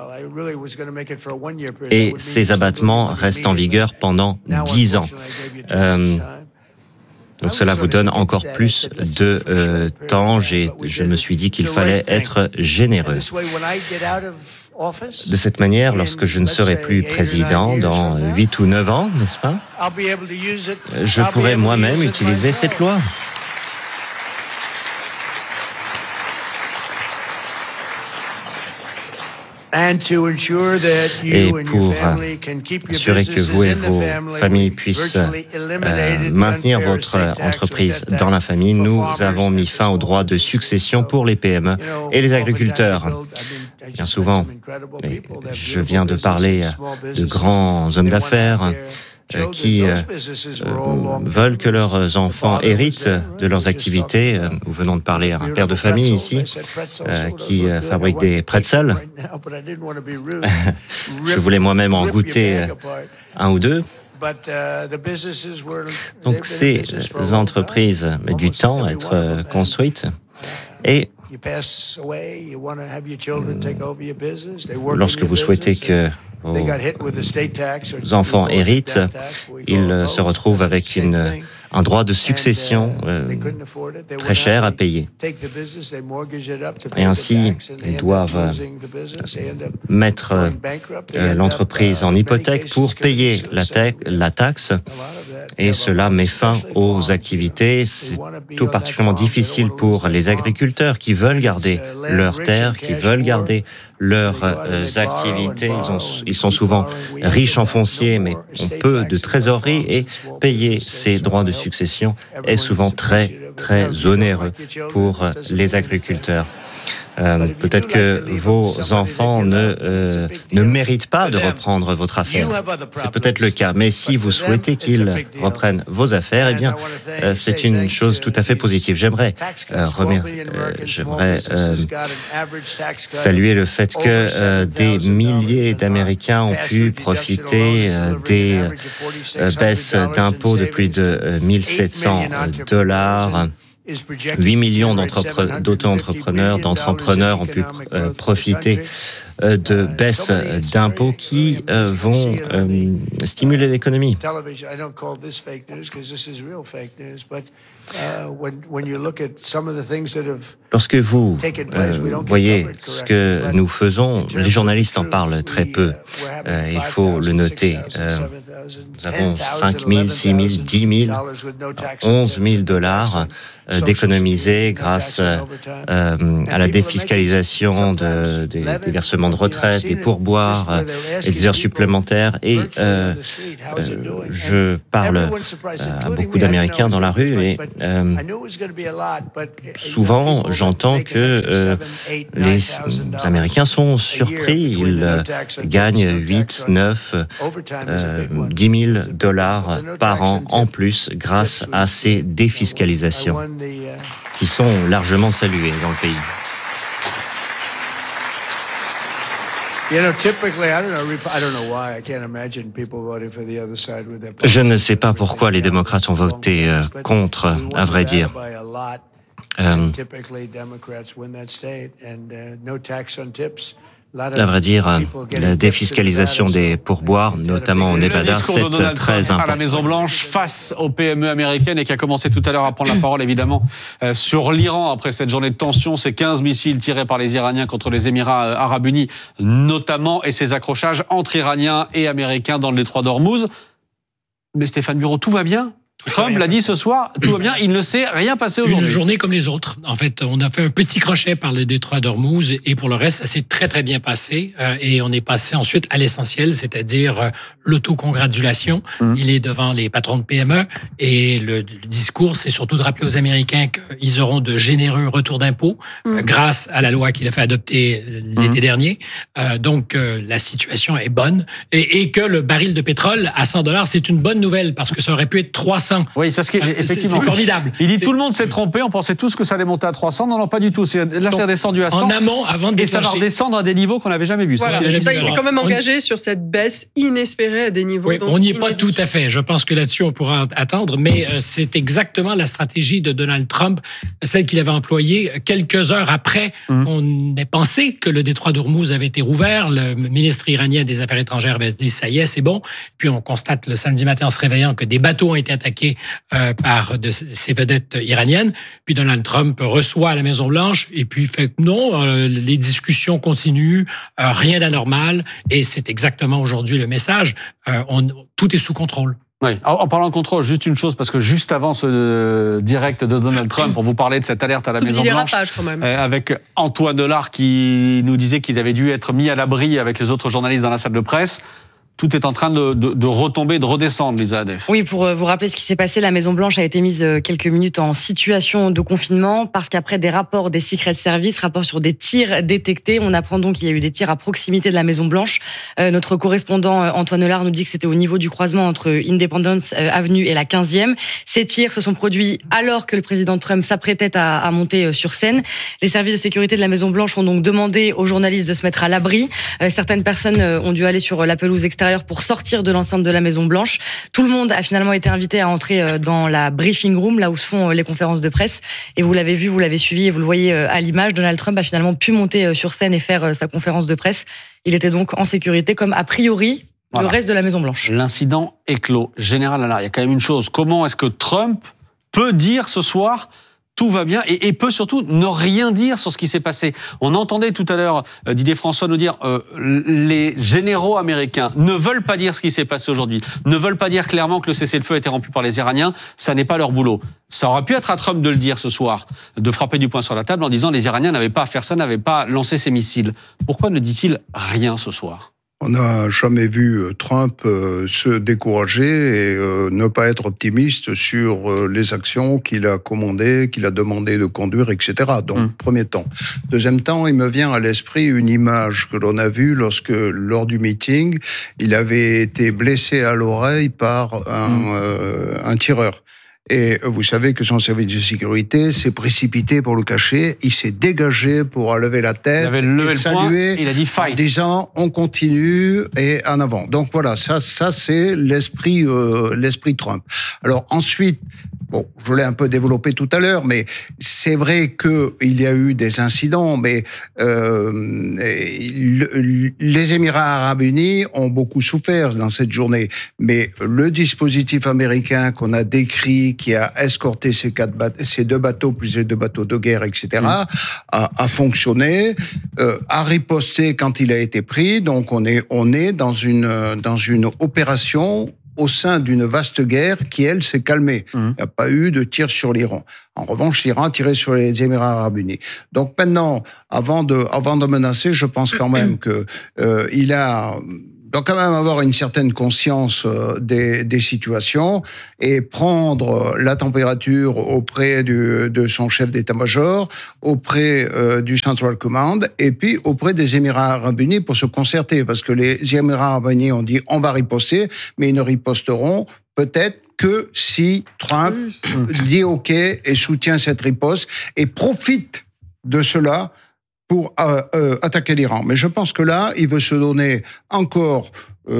et ces abattements restent en vigueur pendant dix ans. Euh, Donc cela vous donne encore plus de euh, temps. J'ai, je me suis dit qu'il fallait être généreux. De cette manière, lorsque je ne serai plus président dans huit ou neuf ans, n'est-ce pas, je pourrai moi-même utiliser cette loi. Et pour assurer que vous et vos familles puissent euh, maintenir votre entreprise dans la famille, nous avons mis fin au droit de succession pour les P M E et les agriculteurs. Bien souvent, je viens de parler de grands hommes d'affaires qui euh, veulent que leurs enfants héritent de leurs activités. Nous venons de parler à un père de famille ici euh, qui euh, fabrique des pretzels. Je voulais moi-même en goûter un ou deux. Donc ces entreprises mettent du temps à être construites et lorsque vous souhaitez que vos enfants héritent, ils se retrouvent avec une, un droit de succession euh, très cher à payer. Et ainsi, ils doivent euh, mettre euh, l'entreprise en hypothèque pour payer la, te- la taxe. Et cela met fin aux activités. C'est tout particulièrement difficile pour les agriculteurs qui veulent garder leurs terres, qui veulent garder leurs euh, activités. Ils, ont, ils sont souvent riches en foncier, mais ont peu de trésorerie et payer ces droits de succession est souvent très, très onéreux pour les agriculteurs. Euh, peut-être que vos enfants ne, euh, ne méritent pas de reprendre votre affaire. C'est peut-être le cas, mais si vous souhaitez qu'ils reprennent vos affaires, eh bien, euh, c'est une chose tout à fait positive. J'aimerais, euh, remer- euh, j'aimerais euh, saluer le fait que euh, des milliers d'Américains ont pu profiter euh, des euh, baisses d'impôts de plus de euh, mille sept cents dollars. huit millions d'auto-entrepreneurs, d'entrepreneurs ont pu euh, profiter de baisse d'impôts qui vont stimuler l'économie. Lorsque vous euh, voyez ce que nous faisons, les journalistes en parlent très peu. Euh, il faut le noter. Euh, nous avons cinq mille, six mille, dix mille, onze mille dollars d'économiser grâce euh, à la défiscalisation de, des, des versements de retraite, des pourboires euh, et des heures supplémentaires. Et euh, euh, je parle euh, à beaucoup d'Américains dans la rue et euh, souvent j'entends que euh, les Américains sont surpris. Ils euh, gagnent huit, neuf, euh, dix mille dollars par an en plus grâce à ces défiscalisations qui sont largement saluées dans le pays. Je ne sais pas pourquoi les démocrates ont voté euh, contre, à vrai dire. Euh, À vrai dire, la défiscalisation des pourboires, notamment au Nevada, c'est très important. À la Maison-Blanche face aux P M E américaines et qui a commencé tout à l'heure à prendre la parole, évidemment, euh, sur l'Iran après cette journée de tension, ces quinze missiles tirés par les Iraniens contre les Émirats arabes unis, notamment, et ces accrochages entre Iraniens et Américains dans le détroit d'Ormuz. Mais Stéphane Bureau, tout va bien ? Trump l'a dit ce soir, tout va bien, il ne s'est rien passé aujourd'hui. Une journée comme les autres. En fait, on a fait un petit crochet par le détroit d'Ormuz et pour le reste, ça s'est très, très bien passé. Euh, et on est passé ensuite à l'essentiel, c'est-à-dire euh, l'autocongratulation. Mmh. Il est devant les patrons de P M E et le, le discours, c'est surtout de rappeler aux Américains qu'ils auront de généreux retours d'impôts mmh. euh, grâce à la loi qu'il a fait adopter l'été mmh. dernier. Euh, donc, euh, la situation est bonne et, et que le baril de pétrole à cent dollars, c'est une bonne nouvelle parce que ça aurait pu être trois cents. Oui, c'est ce qui est, effectivement. C'est formidable. Il dit c'est... tout le monde s'est trompé, on pensait tous que ça allait monter à trois cents. Non, non, pas du tout. C'est, là, c'est redescendu à cent. En amont, avant de Et ça va redescendre à des niveaux qu'on n'avait jamais vus. Voilà. Ça, il s'est quand même engagé on... sur cette baisse inespérée à des niveaux. Oui, on n'y est pas tout à fait. Je pense que là-dessus, on pourra attendre. Mais euh, c'est exactement la stratégie de Donald Trump, celle qu'il avait employée quelques heures après mmh. qu'on ait pensé que le détroit d'Ormuz avait été rouvert. Le ministre iranien des Affaires étrangères avait dit ça y est, c'est bon. Puis on constate le samedi matin en se réveillant que des bateaux ont été attaqués euh, par de ces vedettes iraniennes. Puis Donald Trump reçoit à la Maison-Blanche et puis fait non, euh, les discussions continuent, euh, rien d'anormal. Et c'est exactement aujourd'hui le message. Euh, on, tout est sous contrôle. Oui. En parlant de contrôle, juste une chose, parce que juste avant ce direct de Donald Trump, on vous parlait de cette alerte à la Maison-Blanche, avec Antoine Delard qui nous disait qu'il avait dû être mis à l'abri avec les autres journalistes dans la salle de presse. Tout est en train de, de, de retomber, de redescendre, Lisa Adef. Oui, pour vous rappeler ce qui s'est passé, la Maison-Blanche a été mise quelques minutes en situation de confinement parce qu'après des rapports des Secret Service, rapports sur des tirs détectés, on apprend donc qu'il y a eu des tirs à proximité de la Maison-Blanche. Euh, notre correspondant Antoine Delard nous dit que c'était au niveau du croisement entre Independence Avenue et la quinzième. Ces tirs se sont produits alors que le président Trump s'apprêtait à, à monter sur scène. Les services de sécurité de la Maison-Blanche ont donc demandé aux journalistes de se mettre à l'abri. Euh, certaines personnes ont dû aller sur la pelouse extérieure pour sortir de l'enceinte de la Maison-Blanche. Tout le monde a finalement été invité à entrer dans la briefing room, là où se font les conférences de presse. Et vous l'avez vu, vous l'avez suivi et vous le voyez à l'image, Donald Trump a finalement pu monter sur scène et faire sa conférence de presse. Il était donc en sécurité, comme a priori voilà. le reste de la Maison-Blanche. L'incident est clos. Général Allard, il y a quand même une chose. Comment est-ce que Trump peut dire ce soir tout va bien et, et peut surtout ne rien dire sur ce qui s'est passé. On entendait tout à l'heure euh, Didier François nous dire euh, les généraux américains ne veulent pas dire ce qui s'est passé aujourd'hui, ne veulent pas dire clairement que le cessez-le-feu a été rompu par les Iraniens. Ça n'est pas leur boulot. Ça aurait pu être à Trump de le dire ce soir, de frapper du poing sur la table en disant les Iraniens n'avaient pas à faire ça, n'avaient pas lancé ces missiles. Pourquoi ne dit-il rien ce soir ? On n'a jamais vu Trump euh, se décourager et euh, ne pas être optimiste sur euh, les actions qu'il a commandées, qu'il a demandé de conduire, et cetera. Donc, mmh. premier temps. Deuxième temps, il me vient à l'esprit une image que l'on a vue lorsque, lors du meeting, il avait été blessé à l'oreille par un, mmh. euh, un tireur. Et vous savez que son service de sécurité s'est précipité pour le cacher. Il s'est dégagé pour lever la tête, il avait levé et le saluer, point, il a dit fight, en disant on continue et en avant. Donc voilà, ça, ça c'est l'esprit, euh, l'esprit Trump. Alors ensuite, bon, je l'ai un peu développé tout à l'heure, mais c'est vrai qu'il y a eu des incidents, mais euh, le, les Émirats Arabes Unis ont beaucoup souffert dans cette journée. Mais le dispositif américain qu'on a décrit, qui a escorté ces, quatre bateaux, ces deux bateaux, plus les deux bateaux de guerre, et cetera, mmh. a, a fonctionné, euh, a riposté quand il a été pris. Donc on est, on est dans une, dans une opération au sein d'une vaste guerre qui, elle, s'est calmée. Mmh. Il n'y a pas eu de tir sur l'Iran. En revanche, l'Iran a tiré sur les Émirats Arabes Unis. Donc maintenant, avant de, avant de menacer, je pense quand même que euh, il a... doit quand même avoir une certaine conscience des, des situations et prendre la température auprès du, de son chef d'état-major, auprès euh, du Central Command et puis auprès des Émirats Arabes Unis pour se concerter. Parce que les Émirats Arabes Unis ont dit on va riposter, mais ils ne riposteront peut-être que si Trump dit OK et soutient cette riposte et profite de cela pour euh, euh, attaquer l'Iran. Mais je pense que là, il veut se donner encore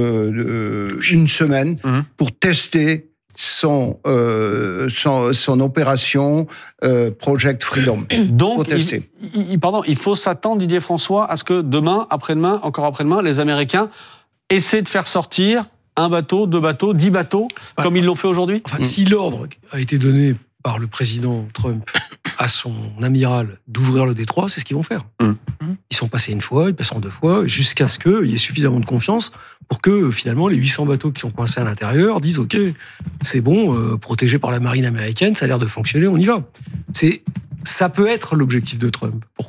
euh, une semaine mmh. pour tester son, euh, son, son opération euh, Project Freedom. Donc, il, il, pardon, il faut s'attendre, Didier François, à ce que demain, après-demain, encore après-demain, les Américains essaient de faire sortir un bateau, deux bateaux, dix bateaux, enfin, comme ils l'ont fait aujourd'hui. Enfin, mmh. Si l'ordre a été donné par le président Trump à son amiral d'ouvrir le détroit, c'est ce qu'ils vont faire. Mmh. Ils sont passés une fois, ils passeront deux fois, jusqu'à ce qu'il y ait suffisamment de confiance pour que, finalement, les huit cents bateaux qui sont coincés à l'intérieur disent « Ok, c'est bon, euh, protégé par la marine américaine, ça a l'air de fonctionner, on y va. » C'est, ça peut être l'objectif de Trump. Pourquoi ?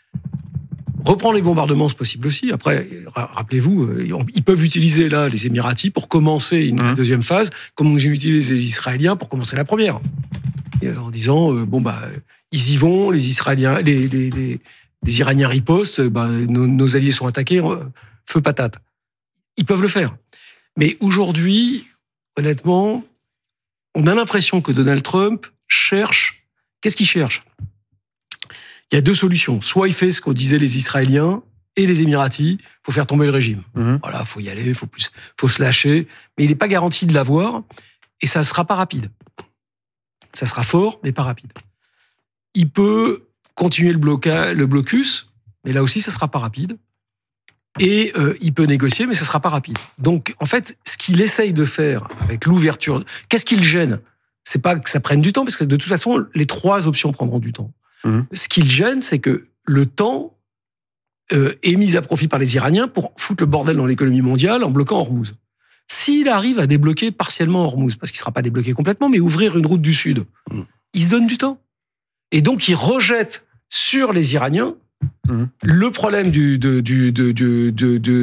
Reprendre les bombardements, c'est possible aussi. Après, rappelez-vous, ils peuvent utiliser là les Émiratis pour commencer une mmh. deuxième phase, comme on utilise les Israéliens pour commencer la première. Et en disant, euh, bon, bah, ils y vont, les Israéliens, les, les, les, les Iraniens ripostent, bah, nos, nos alliés sont attaqués, feu patate. Ils peuvent le faire. Mais aujourd'hui, honnêtement, on a l'impression que Donald Trump cherche. Qu'est-ce qu'il cherche ? Il y a deux solutions. Soit il fait ce qu'ont disaient les Israéliens et les Émiratis, il faut faire tomber le régime. Mmh. Voilà, il faut y aller, il faut, plus, faut se lâcher. Mais il n'est pas garanti de l'avoir et ça ne sera pas rapide. Ça sera fort, mais pas rapide. Il peut continuer le, bloca, le blocus, mais là aussi, ça ne sera pas rapide. Et euh, il peut négocier, mais ça ne sera pas rapide. Donc, en fait, ce qu'il essaye de faire avec l'ouverture... Qu'est-ce qui le gêne ? C'est pas que ça prenne du temps, parce que de toute façon, les trois options prendront du temps. Mmh. Ce qui le gêne, c'est que le temps euh, est mis à profit par les Iraniens pour foutre le bordel dans l'économie mondiale en bloquant Hormuz. S'il arrive à débloquer partiellement Hormuz, parce qu'il ne sera pas débloqué complètement, mais ouvrir une route du Sud, mmh. il se donne du temps. Et donc, il rejette sur les Iraniens mmh. le problème du, du, du, du, du, du, du,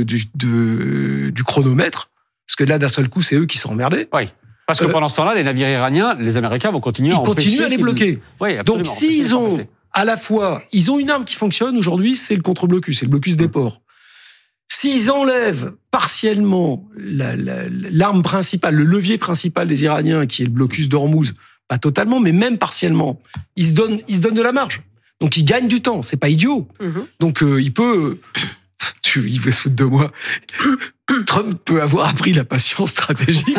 du, du chronomètre, parce que là, d'un seul coup, c'est eux qui sont emmerdés. Oui. Parce que pendant ce temps-là, les navires iraniens, les Américains vont continuer à Ils continuent à les bloquer. Oui, donc, s'ils ont à la fois, ils ont une arme qui fonctionne aujourd'hui, c'est le contre-blocus, c'est le blocus des ports. S'ils enlèvent partiellement la, la, l'arme principale, le levier principal des Iraniens, qui est le blocus d'Hormuz, pas totalement, mais même partiellement, ils se donnent, ils se donnent de la marge. Donc, ils gagnent du temps. C'est pas idiot. Mm-hmm. Donc, euh, il peut... Il veut se foutre de moi. Trump peut avoir appris la patience stratégique.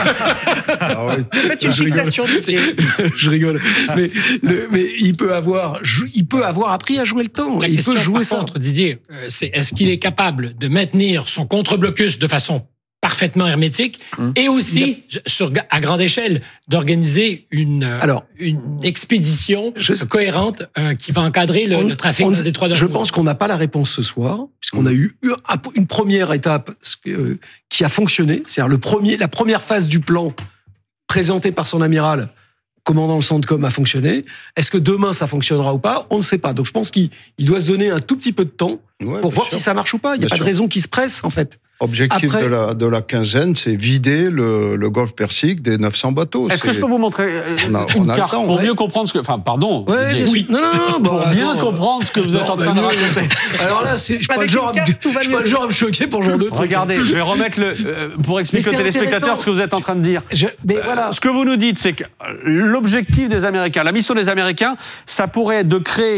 Ah oui. Faites une fixation de Je rigole. Mais, le, mais il peut avoir, il peut avoir appris à jouer le temps. La il question, peut jouer par ça. contre, Didier, c'est est-ce qu'il est capable de maintenir son contre-blocus de façon parfaitement hermétique mmh. et aussi, a... sur, à grande échelle, d'organiser une, Alors, une expédition je... cohérente euh, qui va encadrer le, on, le trafic dans le détroit d'Hormuz. Je pense qu'on n'a pas la réponse ce soir, puisqu'on mmh. a eu une première étape euh, qui a fonctionné, c'est-à-dire le premier, la première phase du plan présenté par son amiral, commandant le Centcom, a fonctionné. Est-ce que demain ça fonctionnera ou pas ? On ne sait pas. Donc je pense qu'il il doit se donner un tout petit peu de temps ouais, pour voir sûr. si ça marche ou pas. Il n'y a bien pas sûr. de raison qu'il se presse, en fait. Objectif Après, de, la, de la quinzaine, c'est vider le, le golfe Persique des neuf cents bateaux. Est-ce c'est... que je peux vous montrer on a, une on a carte temps, pour ouais. mieux comprendre ce que... Enfin, pardon. Ouais, Didier, oui. Non, non, non. Bon, pour attends, bien comprendre ce que vous êtes en train de raconter. Alors là, c'est, je ne suis pas le genre à me choquer pour ce genre de truc. Regardez, je vais remettre le... Euh, pour expliquer aux téléspectateurs ce que vous êtes en train de dire. Je, mais voilà. Euh, ce que vous nous dites, c'est que l'objectif des Américains, la mission des Américains, ça pourrait être de créer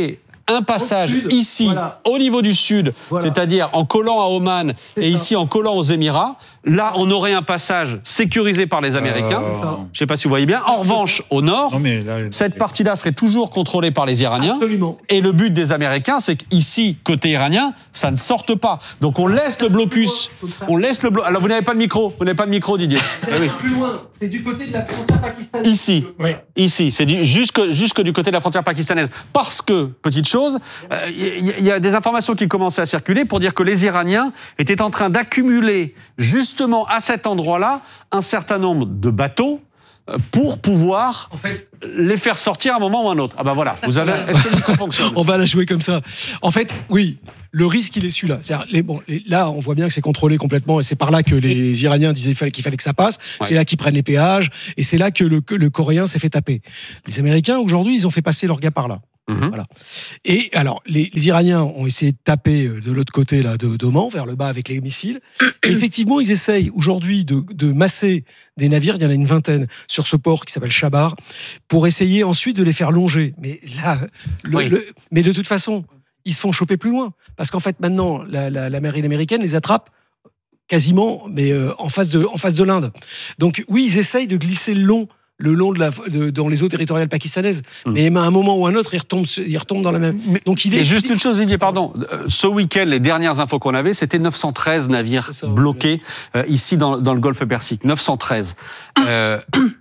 un passage sud, ici, voilà. au niveau du sud, Voilà. c'est-à-dire en collant à Oman C'est et ça. ici en collant aux Émirats, là, on aurait un passage sécurisé par les Américains. Euh, Je ne sais pas si vous voyez bien. En revanche, au nord, Non, mais là, cette partie-là serait toujours contrôlée par les Iraniens. Absolument. Et le but des Américains, c'est qu'ici, côté iranien, ça ne sorte pas. Donc on laisse le blocus. On laisse le blocus. Alors vous n'avez pas de micro. Vous n'avez pas de micro, Didier. C'est Ah oui. plus loin. C'est du côté de la frontière pakistanaise. Ici. Oui. Ici, c'est du- jusque, jusque du côté de la frontière pakistanaise. Parce que, petite chose, il euh, y, y a des informations qui commençaient à circuler pour dire que les Iraniens étaient en train d'accumuler, justement à cet endroit-là, un certain nombre de bateaux euh, pour pouvoir En fait, les faire sortir à un moment ou à un autre. Ah ben voilà, vous avez. Est-ce que le micro fonctionne? on va la jouer comme ça. En fait, oui, le risque, il est celui-là. C'est-à-dire, les, bon, les- là, on voit bien que c'est contrôlé complètement, et c'est par là que les Iraniens disaient qu'il fallait, qu'il fallait que ça passe. Ouais. C'est là qu'ils prennent les péages, et c'est là que le, que le Coréen s'est fait taper. Les Américains, aujourd'hui, ils ont fait passer leur gars par là. Mhm. Voilà. Et alors, les, les Iraniens ont essayé de taper de l'autre côté là, de d'Oman, vers le bas avec les missiles. Et effectivement, ils essayent aujourd'hui de, de masser des navires, il y en a une vingtaine, sur ce port qui s'appelle Chabar, pour essayer ensuite de les faire longer. Mais là, le, Oui. le- mais de toute façon, ils se font choper plus loin. Parce qu'en fait, maintenant, la, la, la marine américaine les attrape quasiment, mais euh, en face de, en face de l'Inde. Donc oui, ils essayent de glisser le long le long de la, de, dans les eaux territoriales pakistanaises. Mm. Mais à un moment ou à un autre, ils retombent, ils retombent dans la même. Mais- Donc il est. Et juste une chose, Didier, pardon. Euh, Ce week-end, les dernières infos qu'on avait, c'était neuf cent treize navires C'est ça, bloqués euh, ici dans, dans le golfe Persique. neuf cent treize. Euh,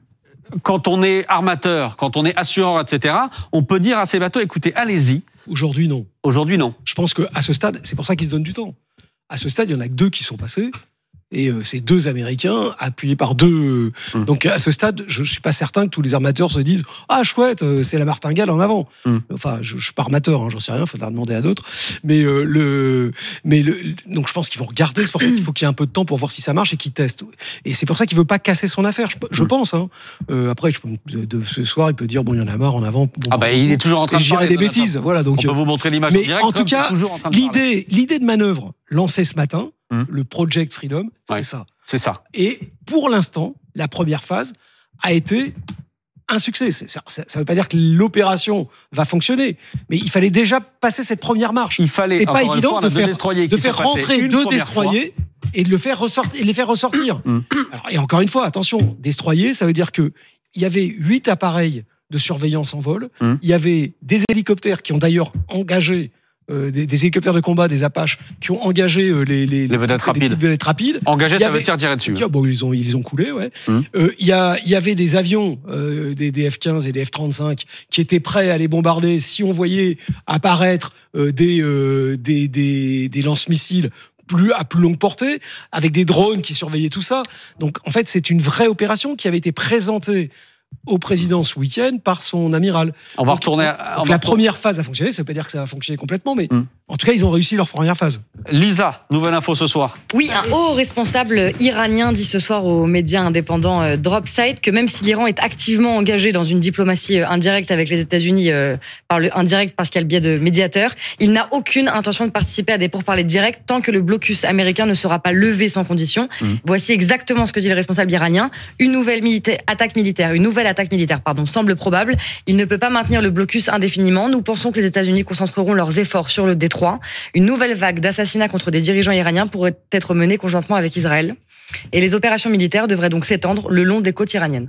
quand on est armateur, quand on est assureur, et cetera, on peut dire à ces bateaux, écoutez, allez-y. Aujourd'hui, non. Aujourd'hui, non. Je pense qu'à ce stade, c'est pour ça qu'ils se donnent du temps. À ce stade, il y en a que deux qui sont passés. Et euh, c'est deux Américains appuyés par deux. euh, Mm. Donc à ce stade, je ne suis pas certain que tous les armateurs se disent ah chouette, euh, c'est la martingale en avant. Mm. Enfin, je, je suis pas armateur, hein, j'en sais rien, il faudra demander à d'autres. Mais euh, le, mais le, donc je pense qu'ils vont regarder. C'est pour ça qu'il faut qu'il y ait un peu de temps pour voir si ça marche et qu'ils testent. Et c'est pour ça qu'il veut pas casser son affaire. Je, je Mm. pense. Hein. Euh, après, je, peux- de, de ce soir, il peut dire bon, il y en a marre en avant. Bon, Ah bah, il est toujours en train et de je dirais parler, des Donald bêtises. Trump. Voilà. Donc. On peut vous montrer l'image en Mais direct. en tout Trump est cas, toujours en train de parler. l'idée, l'idée de manœuvre lancée ce matin, Mm. le Project Freedom, c'est Ouais. ça. C'est ça. Et pour l'instant, la première phase a été un succès. C'est- Ça ne veut pas dire que l'opération va fonctionner, mais il fallait déjà passer cette première marche. Il fallait, C'était pas encore une évident fois, on de a deux faire, destroyers de qui faire sont passés rentrer une deux première fois. destroyers et de le faire ressortir, et les faire ressortir. Mm. Alors, et encore une fois, attention, destroyer, ça veut dire que il y avait huit appareils de surveillance en vol. Mm. Il y avait des hélicoptères qui ont d'ailleurs engagé euh, des, des hélicoptères de combat, des Apaches, qui ont engagé euh, les, les, Les vedettes petites- rapides. petites vedettes rapides. Engagé, Il y ça avait- veut dire tirer dessus. Ah, bon, ils ont, ils ont coulé, ouais. Hum. Euh, Il y, a, il y avait des avions, euh, des, des F quinze et des F trente-cinq, qui étaient prêts à les bombarder si on voyait apparaître euh, des, euh, des, des, des lance-missiles plus à plus longue portée, avec des drones qui surveillaient tout ça. Donc, en fait, c'est une vraie opération qui avait été présentée au président ce week-end par son amiral. On va Donc, retourner. à- on Donc, va la retourner- première phase a fonctionné, ça ne veut pas dire que ça va fonctionner complètement, mais Hum. en tout cas, ils ont réussi leur première phase. Lisa, nouvelle info ce soir. Oui, un haut responsable iranien dit ce soir aux médias indépendants euh, Dropside que même si l'Iran est activement engagé dans une diplomatie euh, indirecte avec les États-Unis, euh, par le indirect parce qu'il y a le biais de médiateurs, il n'a aucune intention de participer à des pourparlers directs tant que le blocus américain ne sera pas levé sans condition. Mmh. Voici exactement ce que dit le responsable iranien. Une nouvelle militaire, attaque militaire, une nouvelle attaque militaire, pardon, semble probable. Il ne peut pas maintenir le blocus indéfiniment. Nous pensons que les États-Unis concentreront leurs efforts sur le détroit. Une nouvelle vague d'assassinats contre des dirigeants iraniens pourrait être menée conjointement avec Israël. Et les opérations militaires devraient donc s'étendre le long des côtes iraniennes.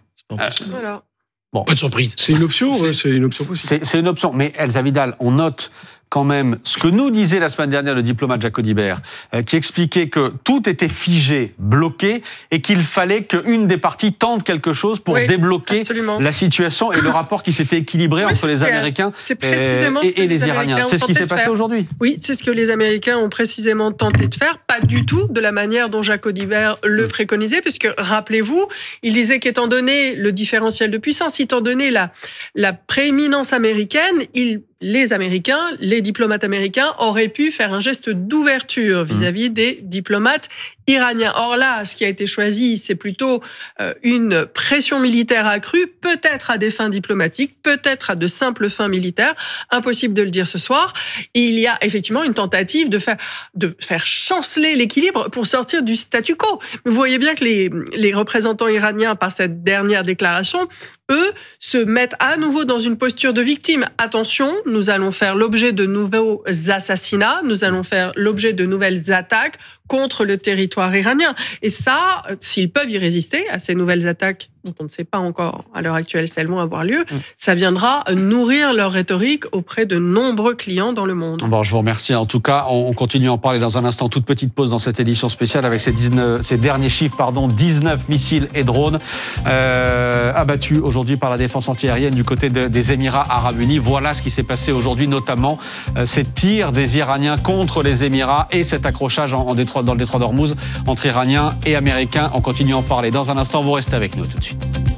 Voilà. Bon. Pas de surprise. C'est une option, C'est- ouais, c'est une option possible. C'est c'est une option. Mais Elsa Vidal, on note quand même ce que nous disait la semaine dernière le diplomate Jacques Audibert, euh, qui expliquait que tout était figé, bloqué, et qu'il fallait qu'une des parties tente quelque chose pour Oui, débloquer absolument. la situation et le rapport qui s'était équilibré Oui, entre les c'est- Américains c'est euh, précisément ce et, que et les les Iraniens. Américains C'est ce ont qui tenté s'est de passé faire. aujourd'hui. Oui, c'est ce que les Américains ont précisément tenté de faire, pas du tout de la manière dont Jacques Audibert le préconisait, puisque, rappelez-vous, il disait qu'étant donné le différentiel de puissance, étant donné la, la prééminence américaine, il, les Américains, les diplomates américains auraient pu faire un geste d'ouverture vis-à-vis des diplomates iranien. Or là, ce qui a été choisi, c'est plutôt une pression militaire accrue, peut-être à des fins diplomatiques, peut-être à de simples fins militaires. Impossible de le dire ce soir. Il y a effectivement une tentative de faire, de faire chanceler l'équilibre pour sortir du statu quo. Vous voyez bien que les, les représentants iraniens, par cette dernière déclaration, eux, se mettent à nouveau dans une posture de victime. Attention, nous allons faire l'objet de nouveaux assassinats, nous allons faire l'objet de nouvelles attaques contre le territoire iranien. Et ça, s'ils peuvent y résister à ces nouvelles attaques, dont on ne sait pas encore à l'heure actuelle si elles vont avoir lieu, mmh. ça viendra nourrir leur rhétorique auprès de nombreux clients dans le monde. Bon, je vous remercie. En tout cas, on continue à en parler dans un instant. Toute petite pause dans cette édition spéciale avec ces, dix-neuf, ces derniers chiffres, pardon, dix-neuf missiles et drones euh, abattus aujourd'hui par la défense antiaérienne du côté de, des Émirats Arabes Unis. Voilà ce qui s'est passé aujourd'hui, notamment euh, ces tirs des Iraniens contre les Émirats et cet accrochage en, en détroit, dans le détroit d'Ormuz entre Iraniens et Américains. On continue à en parler. Dans un instant, vous restez avec nous tout de suite.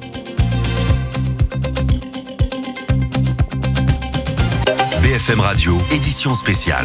B F M Radio, édition spéciale.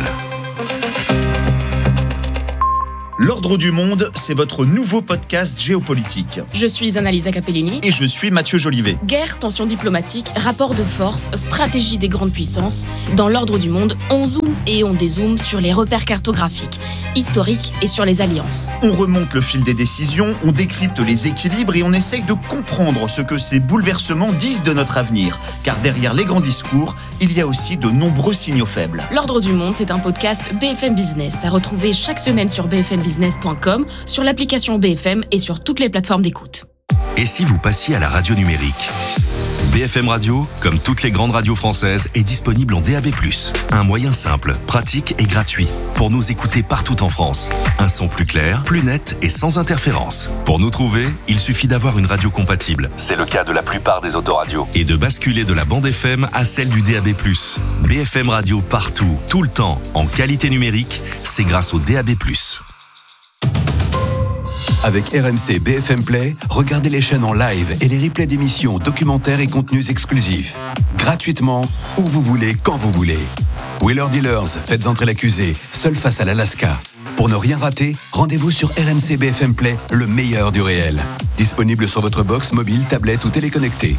L'Ordre du Monde, c'est votre nouveau podcast géopolitique. Je suis Annalisa Capellini. Et je suis Mathieu Jolivet. Guerre, tensions diplomatiques, rapports de force, stratégie des grandes puissances. Dans l'Ordre du Monde, on zoome et on dézoome sur les repères cartographiques, historiques et sur les alliances. On remonte le fil des décisions, on décrypte les équilibres et on essaye de comprendre ce que ces bouleversements disent de notre avenir. Car derrière les grands discours, il y a aussi de nombreux signaux faibles. L'Ordre du Monde, c'est un podcast B F M Business à retrouver chaque semaine sur b f m business point com, sur l'application B F M et sur toutes les plateformes d'écoute. Et si vous passiez à la radio numérique ? B F M Radio, comme toutes les grandes radios françaises, est disponible en D A B plus. Un moyen simple, pratique et gratuit pour nous écouter partout en France. Un son plus clair, plus net et sans interférence. Pour nous trouver, il suffit d'avoir une radio compatible. C'est le cas de la plupart des autoradios. Et de basculer de la bande F M à celle du D A B plus. B F M Radio partout, tout le temps, en qualité numérique, c'est grâce au D A B plus. Avec R M C B F M Play, regardez les chaînes en live et les replays d'émissions, documentaires et contenus exclusifs. Gratuitement, où vous voulez, quand vous voulez. Wheeler Dealers, faites entrer l'accusé, seul face à l'Alaska. Pour ne rien rater, rendez-vous sur R M C B F M Play, le meilleur du réel. Disponible sur votre box, mobile, tablette ou téléconnecté.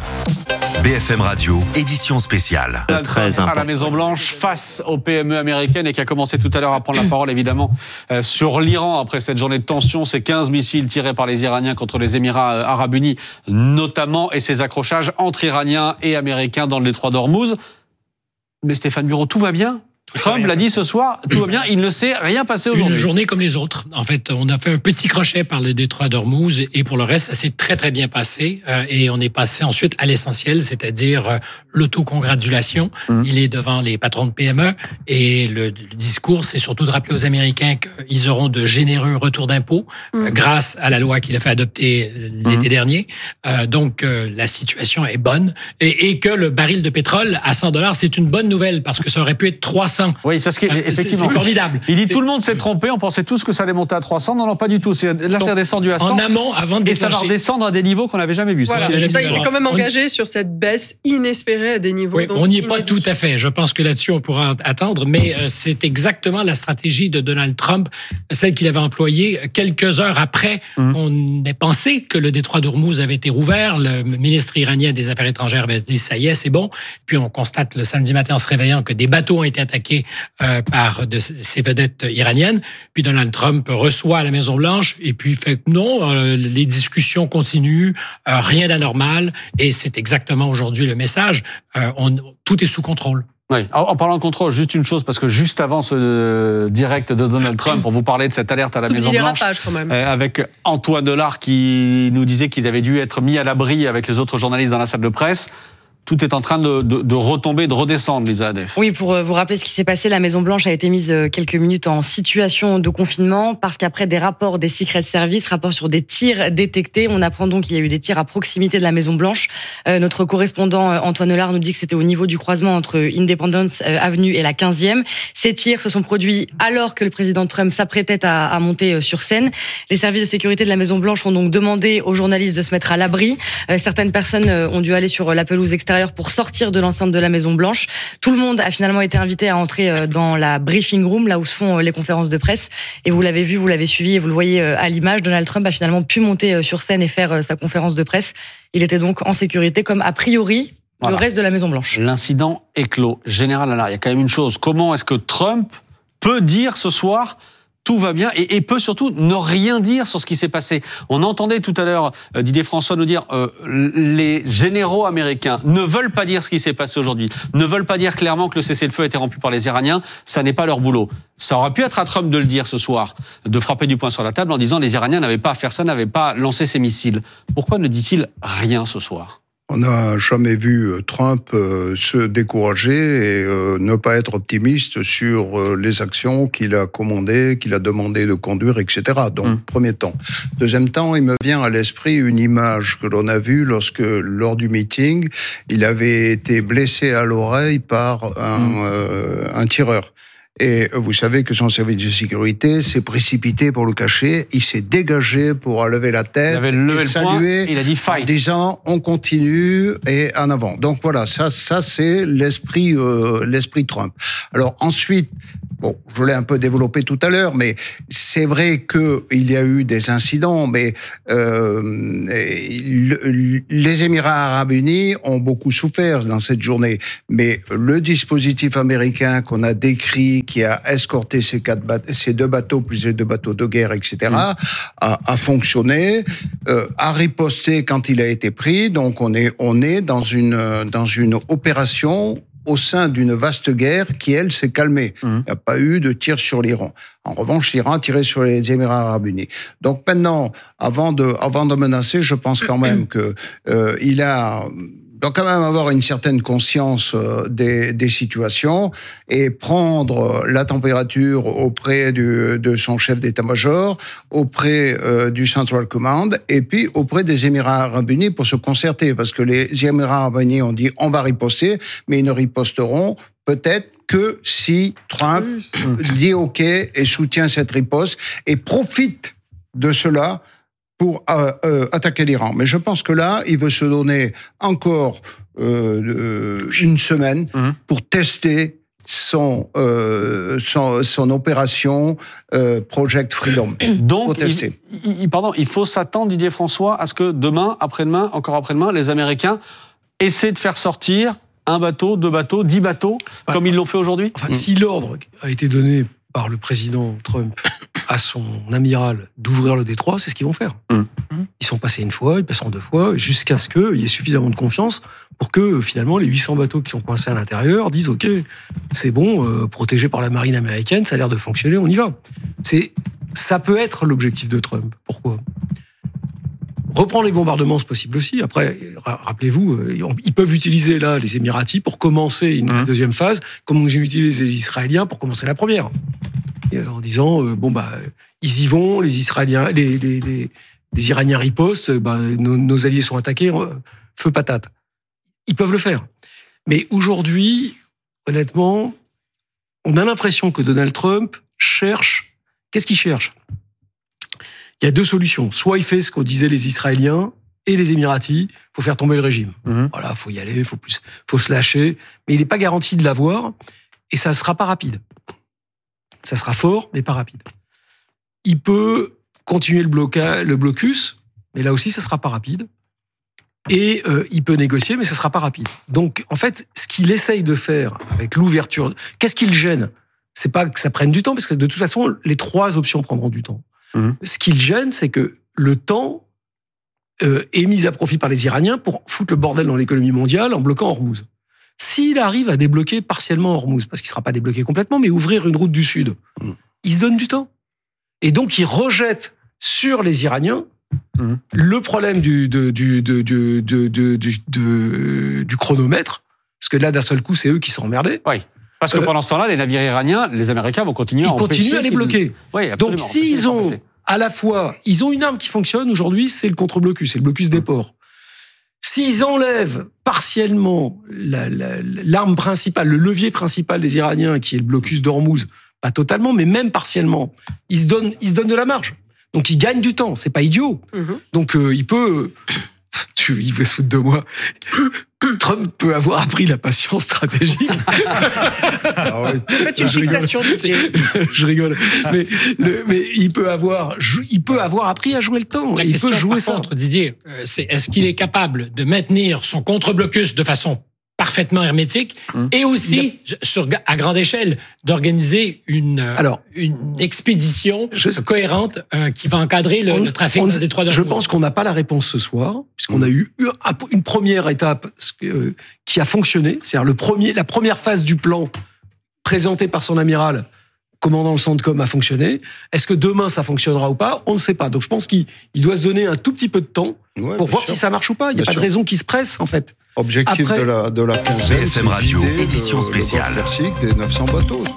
B F M Radio, édition spéciale. Très à la Maison-Blanche face aux P M E américaines et qui a commencé tout à l'heure à prendre la parole évidemment euh, sur l'Iran après cette journée de tension, ces quinze missiles tirés par les Iraniens contre les Émirats euh, Arabes Unis notamment et ces accrochages entre Iraniens et Américains dans le détroit d'Ormuz. Mais Stéphane Bureau, tout va bien ? Trump l'a dit ce soir, tout va bien, il ne s'est rien passé aujourd'hui. Une journée comme les autres. En fait, on a fait un petit crochet par le détroit d'Ormuz et pour le reste, ça s'est très très bien passé. Euh, et on est passé ensuite à l'essentiel, c'est-à-dire euh, l'autocongratulation. Mmh. Il est devant les patrons de P M E et le, le discours, c'est surtout de rappeler aux Américains qu'ils auront de généreux retours d'impôts mmh. euh, grâce à la loi qu'il a fait adopter l'été mmh. dernier. Euh, donc, euh, la situation est bonne et, et que le baril de pétrole à cent dollars, c'est une bonne nouvelle parce que ça aurait pu être trois cents. Oui, c'est ce qui est, effectivement. C'est formidable. Il dit tout le monde s'est trompé, on pensait tous que ça allait monter à trois cents. Non, non, pas du tout. C'est, là, c'est redescendu à cent. En amont, avant de et ça va redescendre à des niveaux qu'on n'avait jamais vus. Voilà. C'est ça, il s'est quand même engagé on... sur cette baisse inespérée à des niveaux. Oui, on n'y est pas tout à fait. Je pense que là-dessus, on pourra attendre. Mais euh, c'est exactement la stratégie de Donald Trump, celle qu'il avait employée quelques heures après mmh. qu'on ait pensé que le détroit d'Ormuz avait été rouvert. Le ministre iranien des Affaires étrangères avait dit ça y est, c'est bon. Puis on constate le samedi matin en se réveillant que des bateaux ont été attaqués euh, par de ces vedettes iraniennes. Puis Donald Trump reçoit à la Maison-Blanche et puis fait que non, euh, les discussions continuent, euh, rien d'anormal. Et c'est exactement aujourd'hui le message. Euh, on, tout est sous contrôle. Oui. En parlant de contrôle, juste une chose, parce que juste avant ce direct de Donald Trump, on vous parlait de cette alerte à la Maison-Blanche, avec Antoine Delard qui nous disait qu'il avait dû être mis à l'abri avec les autres journalistes dans la salle de presse. Tout est en train de, de, de retomber, de redescendre, Lisa Adef. Oui, pour vous rappeler ce qui s'est passé, la Maison-Blanche a été mise quelques minutes en situation de confinement parce qu'après des rapports des Secret Service, rapports sur des tirs détectés, on apprend donc qu'il y a eu des tirs à proximité de la Maison-Blanche. Euh, notre correspondant Antoine Delard nous dit que c'était au niveau du croisement entre Independence Avenue et la quinzième. Ces tirs se sont produits alors que le président Trump s'apprêtait à, à monter sur scène. Les services de sécurité de la Maison-Blanche ont donc demandé aux journalistes de se mettre à l'abri. Euh, certaines personnes ont dû aller sur la pelouse extérieure l'extérieur pour sortir de l'enceinte de la Maison-Blanche. Tout le monde a finalement été invité à entrer dans la briefing room, là où se font les conférences de presse. Et vous l'avez vu, vous l'avez suivi et vous le voyez à l'image, Donald Trump a finalement pu monter sur scène et faire sa conférence de presse. Il était donc en sécurité, comme a priori voilà. le reste de la Maison-Blanche. L'incident est clos. Général Allard, il y a quand même une chose. Comment est-ce que Trump peut dire ce soir tout va bien et, et peut surtout ne rien dire sur ce qui s'est passé? On entendait tout à l'heure euh, Didier François nous dire euh, les généraux américains ne veulent pas dire ce qui s'est passé aujourd'hui, ne veulent pas dire clairement que le cessez-le-feu a été rompu par les Iraniens. Ça n'est pas leur boulot. Ça aurait pu être à Trump de le dire ce soir, de frapper du poing sur la table en disant les Iraniens n'avaient pas à faire ça, n'avaient pas lancé ces missiles. Pourquoi ne dit-il rien ce soir? On n'a jamais vu Trump euh, se décourager et euh, ne pas être optimiste sur euh, les actions qu'il a commandées, qu'il a demandé de conduire, et cetera. Donc, mmh. premier temps. Deuxième temps, il me vient à l'esprit une image que l'on a vue lorsque, lors du meeting, il avait été blessé à l'oreille par un, mmh. euh, un tireur. Et vous savez que son service de sécurité s'est précipité pour le cacher. Il s'est dégagé pour lever la tête, il avait levé et le saluer, point, il a dit fight, en disant on continue et en avant. Donc voilà, ça, ça c'est l'esprit, euh, l'esprit Trump. Alors ensuite, bon, je l'ai un peu développé tout à l'heure, mais c'est vrai que il y a eu des incidents, mais euh, les Émirats Arabes Unis ont beaucoup souffert dans cette journée. Mais le dispositif américain qu'on a décrit, qui a escorté ces, quatre bateaux, ces deux bateaux, plus les deux bateaux de guerre, et cetera, mmh. a, a fonctionné, euh, a riposté quand il a été pris. Donc on est, on est dans une, dans une opération au sein d'une vaste guerre qui, elle, s'est calmée. Mmh. Il n'y a pas eu de tir sur l'Iran. En revanche, l'Iran a tiré sur les Émirats Arabes Unis. Donc maintenant, avant de, avant de menacer, je pense quand même que euh, il a... doit quand même avoir une certaine conscience des, des situations et prendre la température auprès du, de son chef d'état-major, auprès euh, du Central Command et puis auprès des Émirats Arabes Unis pour se concerter. Parce que les Émirats Arabes Unis ont dit on va riposter, mais ils ne riposteront peut-être que si Trump dit OK et soutient cette riposte et profite de cela pour euh, euh, attaquer l'Iran. Mais je pense que là, il veut se donner encore euh, une semaine mmh. pour tester son, euh, son, son opération euh, Project Freedom. Donc, il, il, pardon, il faut s'attendre, Didier François, à ce que demain, après-demain, encore après-demain, les Américains essaient de faire sortir un bateau, deux bateaux, dix bateaux, enfin, comme ils l'ont fait aujourd'hui. Enfin, mmh. Si l'ordre a été donné par le président Trump à son amiral d'ouvrir le détroit, c'est ce qu'ils vont faire. Mmh. Ils sont passés une fois, ils passeront deux fois, jusqu'à ce qu'il y ait suffisamment de confiance pour que, finalement, les huit cents bateaux qui sont coincés à l'intérieur disent « Ok, c'est bon, euh, protégé par la marine américaine, ça a l'air de fonctionner, on y va. » C'est, ça peut être l'objectif de Trump. Pourquoi ? Reprendre les bombardements, c'est possible aussi. Après, rappelez-vous, ils peuvent utiliser là les Émiratis pour commencer une mmh. deuxième phase, comme ils ont utilisé les Israéliens pour commencer la première. En disant, euh, bon, bah, ils y vont, les Israéliens, les, les, les, les Iraniens ripostent, bah, nos, nos alliés sont attaqués, feu patate. Ils peuvent le faire. Mais aujourd'hui, honnêtement, on a l'impression que Donald Trump cherche. Qu'est-ce qu'il cherche ? Il y a deux solutions. Soit il fait ce qu'ont disaient les Israéliens et les Émiratis, il faut faire tomber le régime. Mmh. Voilà, il faut y aller, il faut, faut se lâcher. Mais il n'est pas garanti de l'avoir et ça ne sera pas rapide. Ça sera fort, mais pas rapide. Il peut continuer le, bloca- le blocus, mais là aussi, ça ne sera pas rapide. Et euh, il peut négocier, mais ça ne sera pas rapide. Donc, en fait, ce qu'il essaye de faire avec l'ouverture... Qu'est-ce qui le gêne ? C'est pas que ça prenne du temps, parce que de toute façon, les trois options prendront du temps. Mmh. Ce qui le gêne, c'est que le temps euh, est mis à profit par les Iraniens pour foutre le bordel dans l'économie mondiale en bloquant Hormuz. S'il arrive à débloquer partiellement Hormuz, parce qu'il ne sera pas débloqué complètement, mais ouvrir une route du Sud, mmh. il se donne du temps. Et donc, il rejette sur les Iraniens mmh. le problème du, du, du, du, du, du, du, du, du chronomètre, parce que là, d'un seul coup, c'est eux qui sont emmerdés. Oui. Parce que pendant ce temps-là, les navires iraniens, les Américains vont continuer à Ils continuent à les bloquer. Oui, donc, s'ils ont à la fois... Ils ont une arme qui fonctionne aujourd'hui, c'est le contre-blocus, c'est le blocus des ports. S'ils enlèvent partiellement la, la, l'arme principale, le levier principal des Iraniens, qui est le blocus d'Hormuz, pas totalement, mais même partiellement, ils se donnent, ils se donnent de la marge. Donc, ils gagnent du temps. C'est pas idiot. Mm-hmm. Donc, euh, il peut... tu, il veut se foutre de moi. Trump peut avoir appris la patience stratégique. Ah oui. Faites une fixation d'idée. Je rigole. Mais, le, mais il peut avoir, il peut avoir appris à jouer le temps. La il question, peut jouer par ça. contre, Didier, c'est est-ce qu'il est capable de maintenir son contre-blocus de façon parfaitement hermétique hum. et aussi, a... sur, à grande échelle, d'organiser une, Alors, une expédition je... cohérente euh, qui va encadrer le, on, le trafic on, dans le détroit d'Ormuz. Je pense qu'on n'a pas la réponse ce soir, puisqu'on hum. a eu une première étape euh, qui a fonctionné, c'est-à-dire le premier, la première phase du plan présenté par son amiral, commandant le Centcom, a fonctionné. Est-ce que demain ça fonctionnera ou pas ? On ne sait pas. Donc je pense qu'il doit se donner un tout petit peu de temps ouais, pour voir sûr. si ça marche ou pas. Il n'y a bien pas sûr. de raison qu'il se presse, en fait. Objectif Après, de la, de la quinzaine, B F M Radio, édition spéciale. Le des neuf cents bateaux.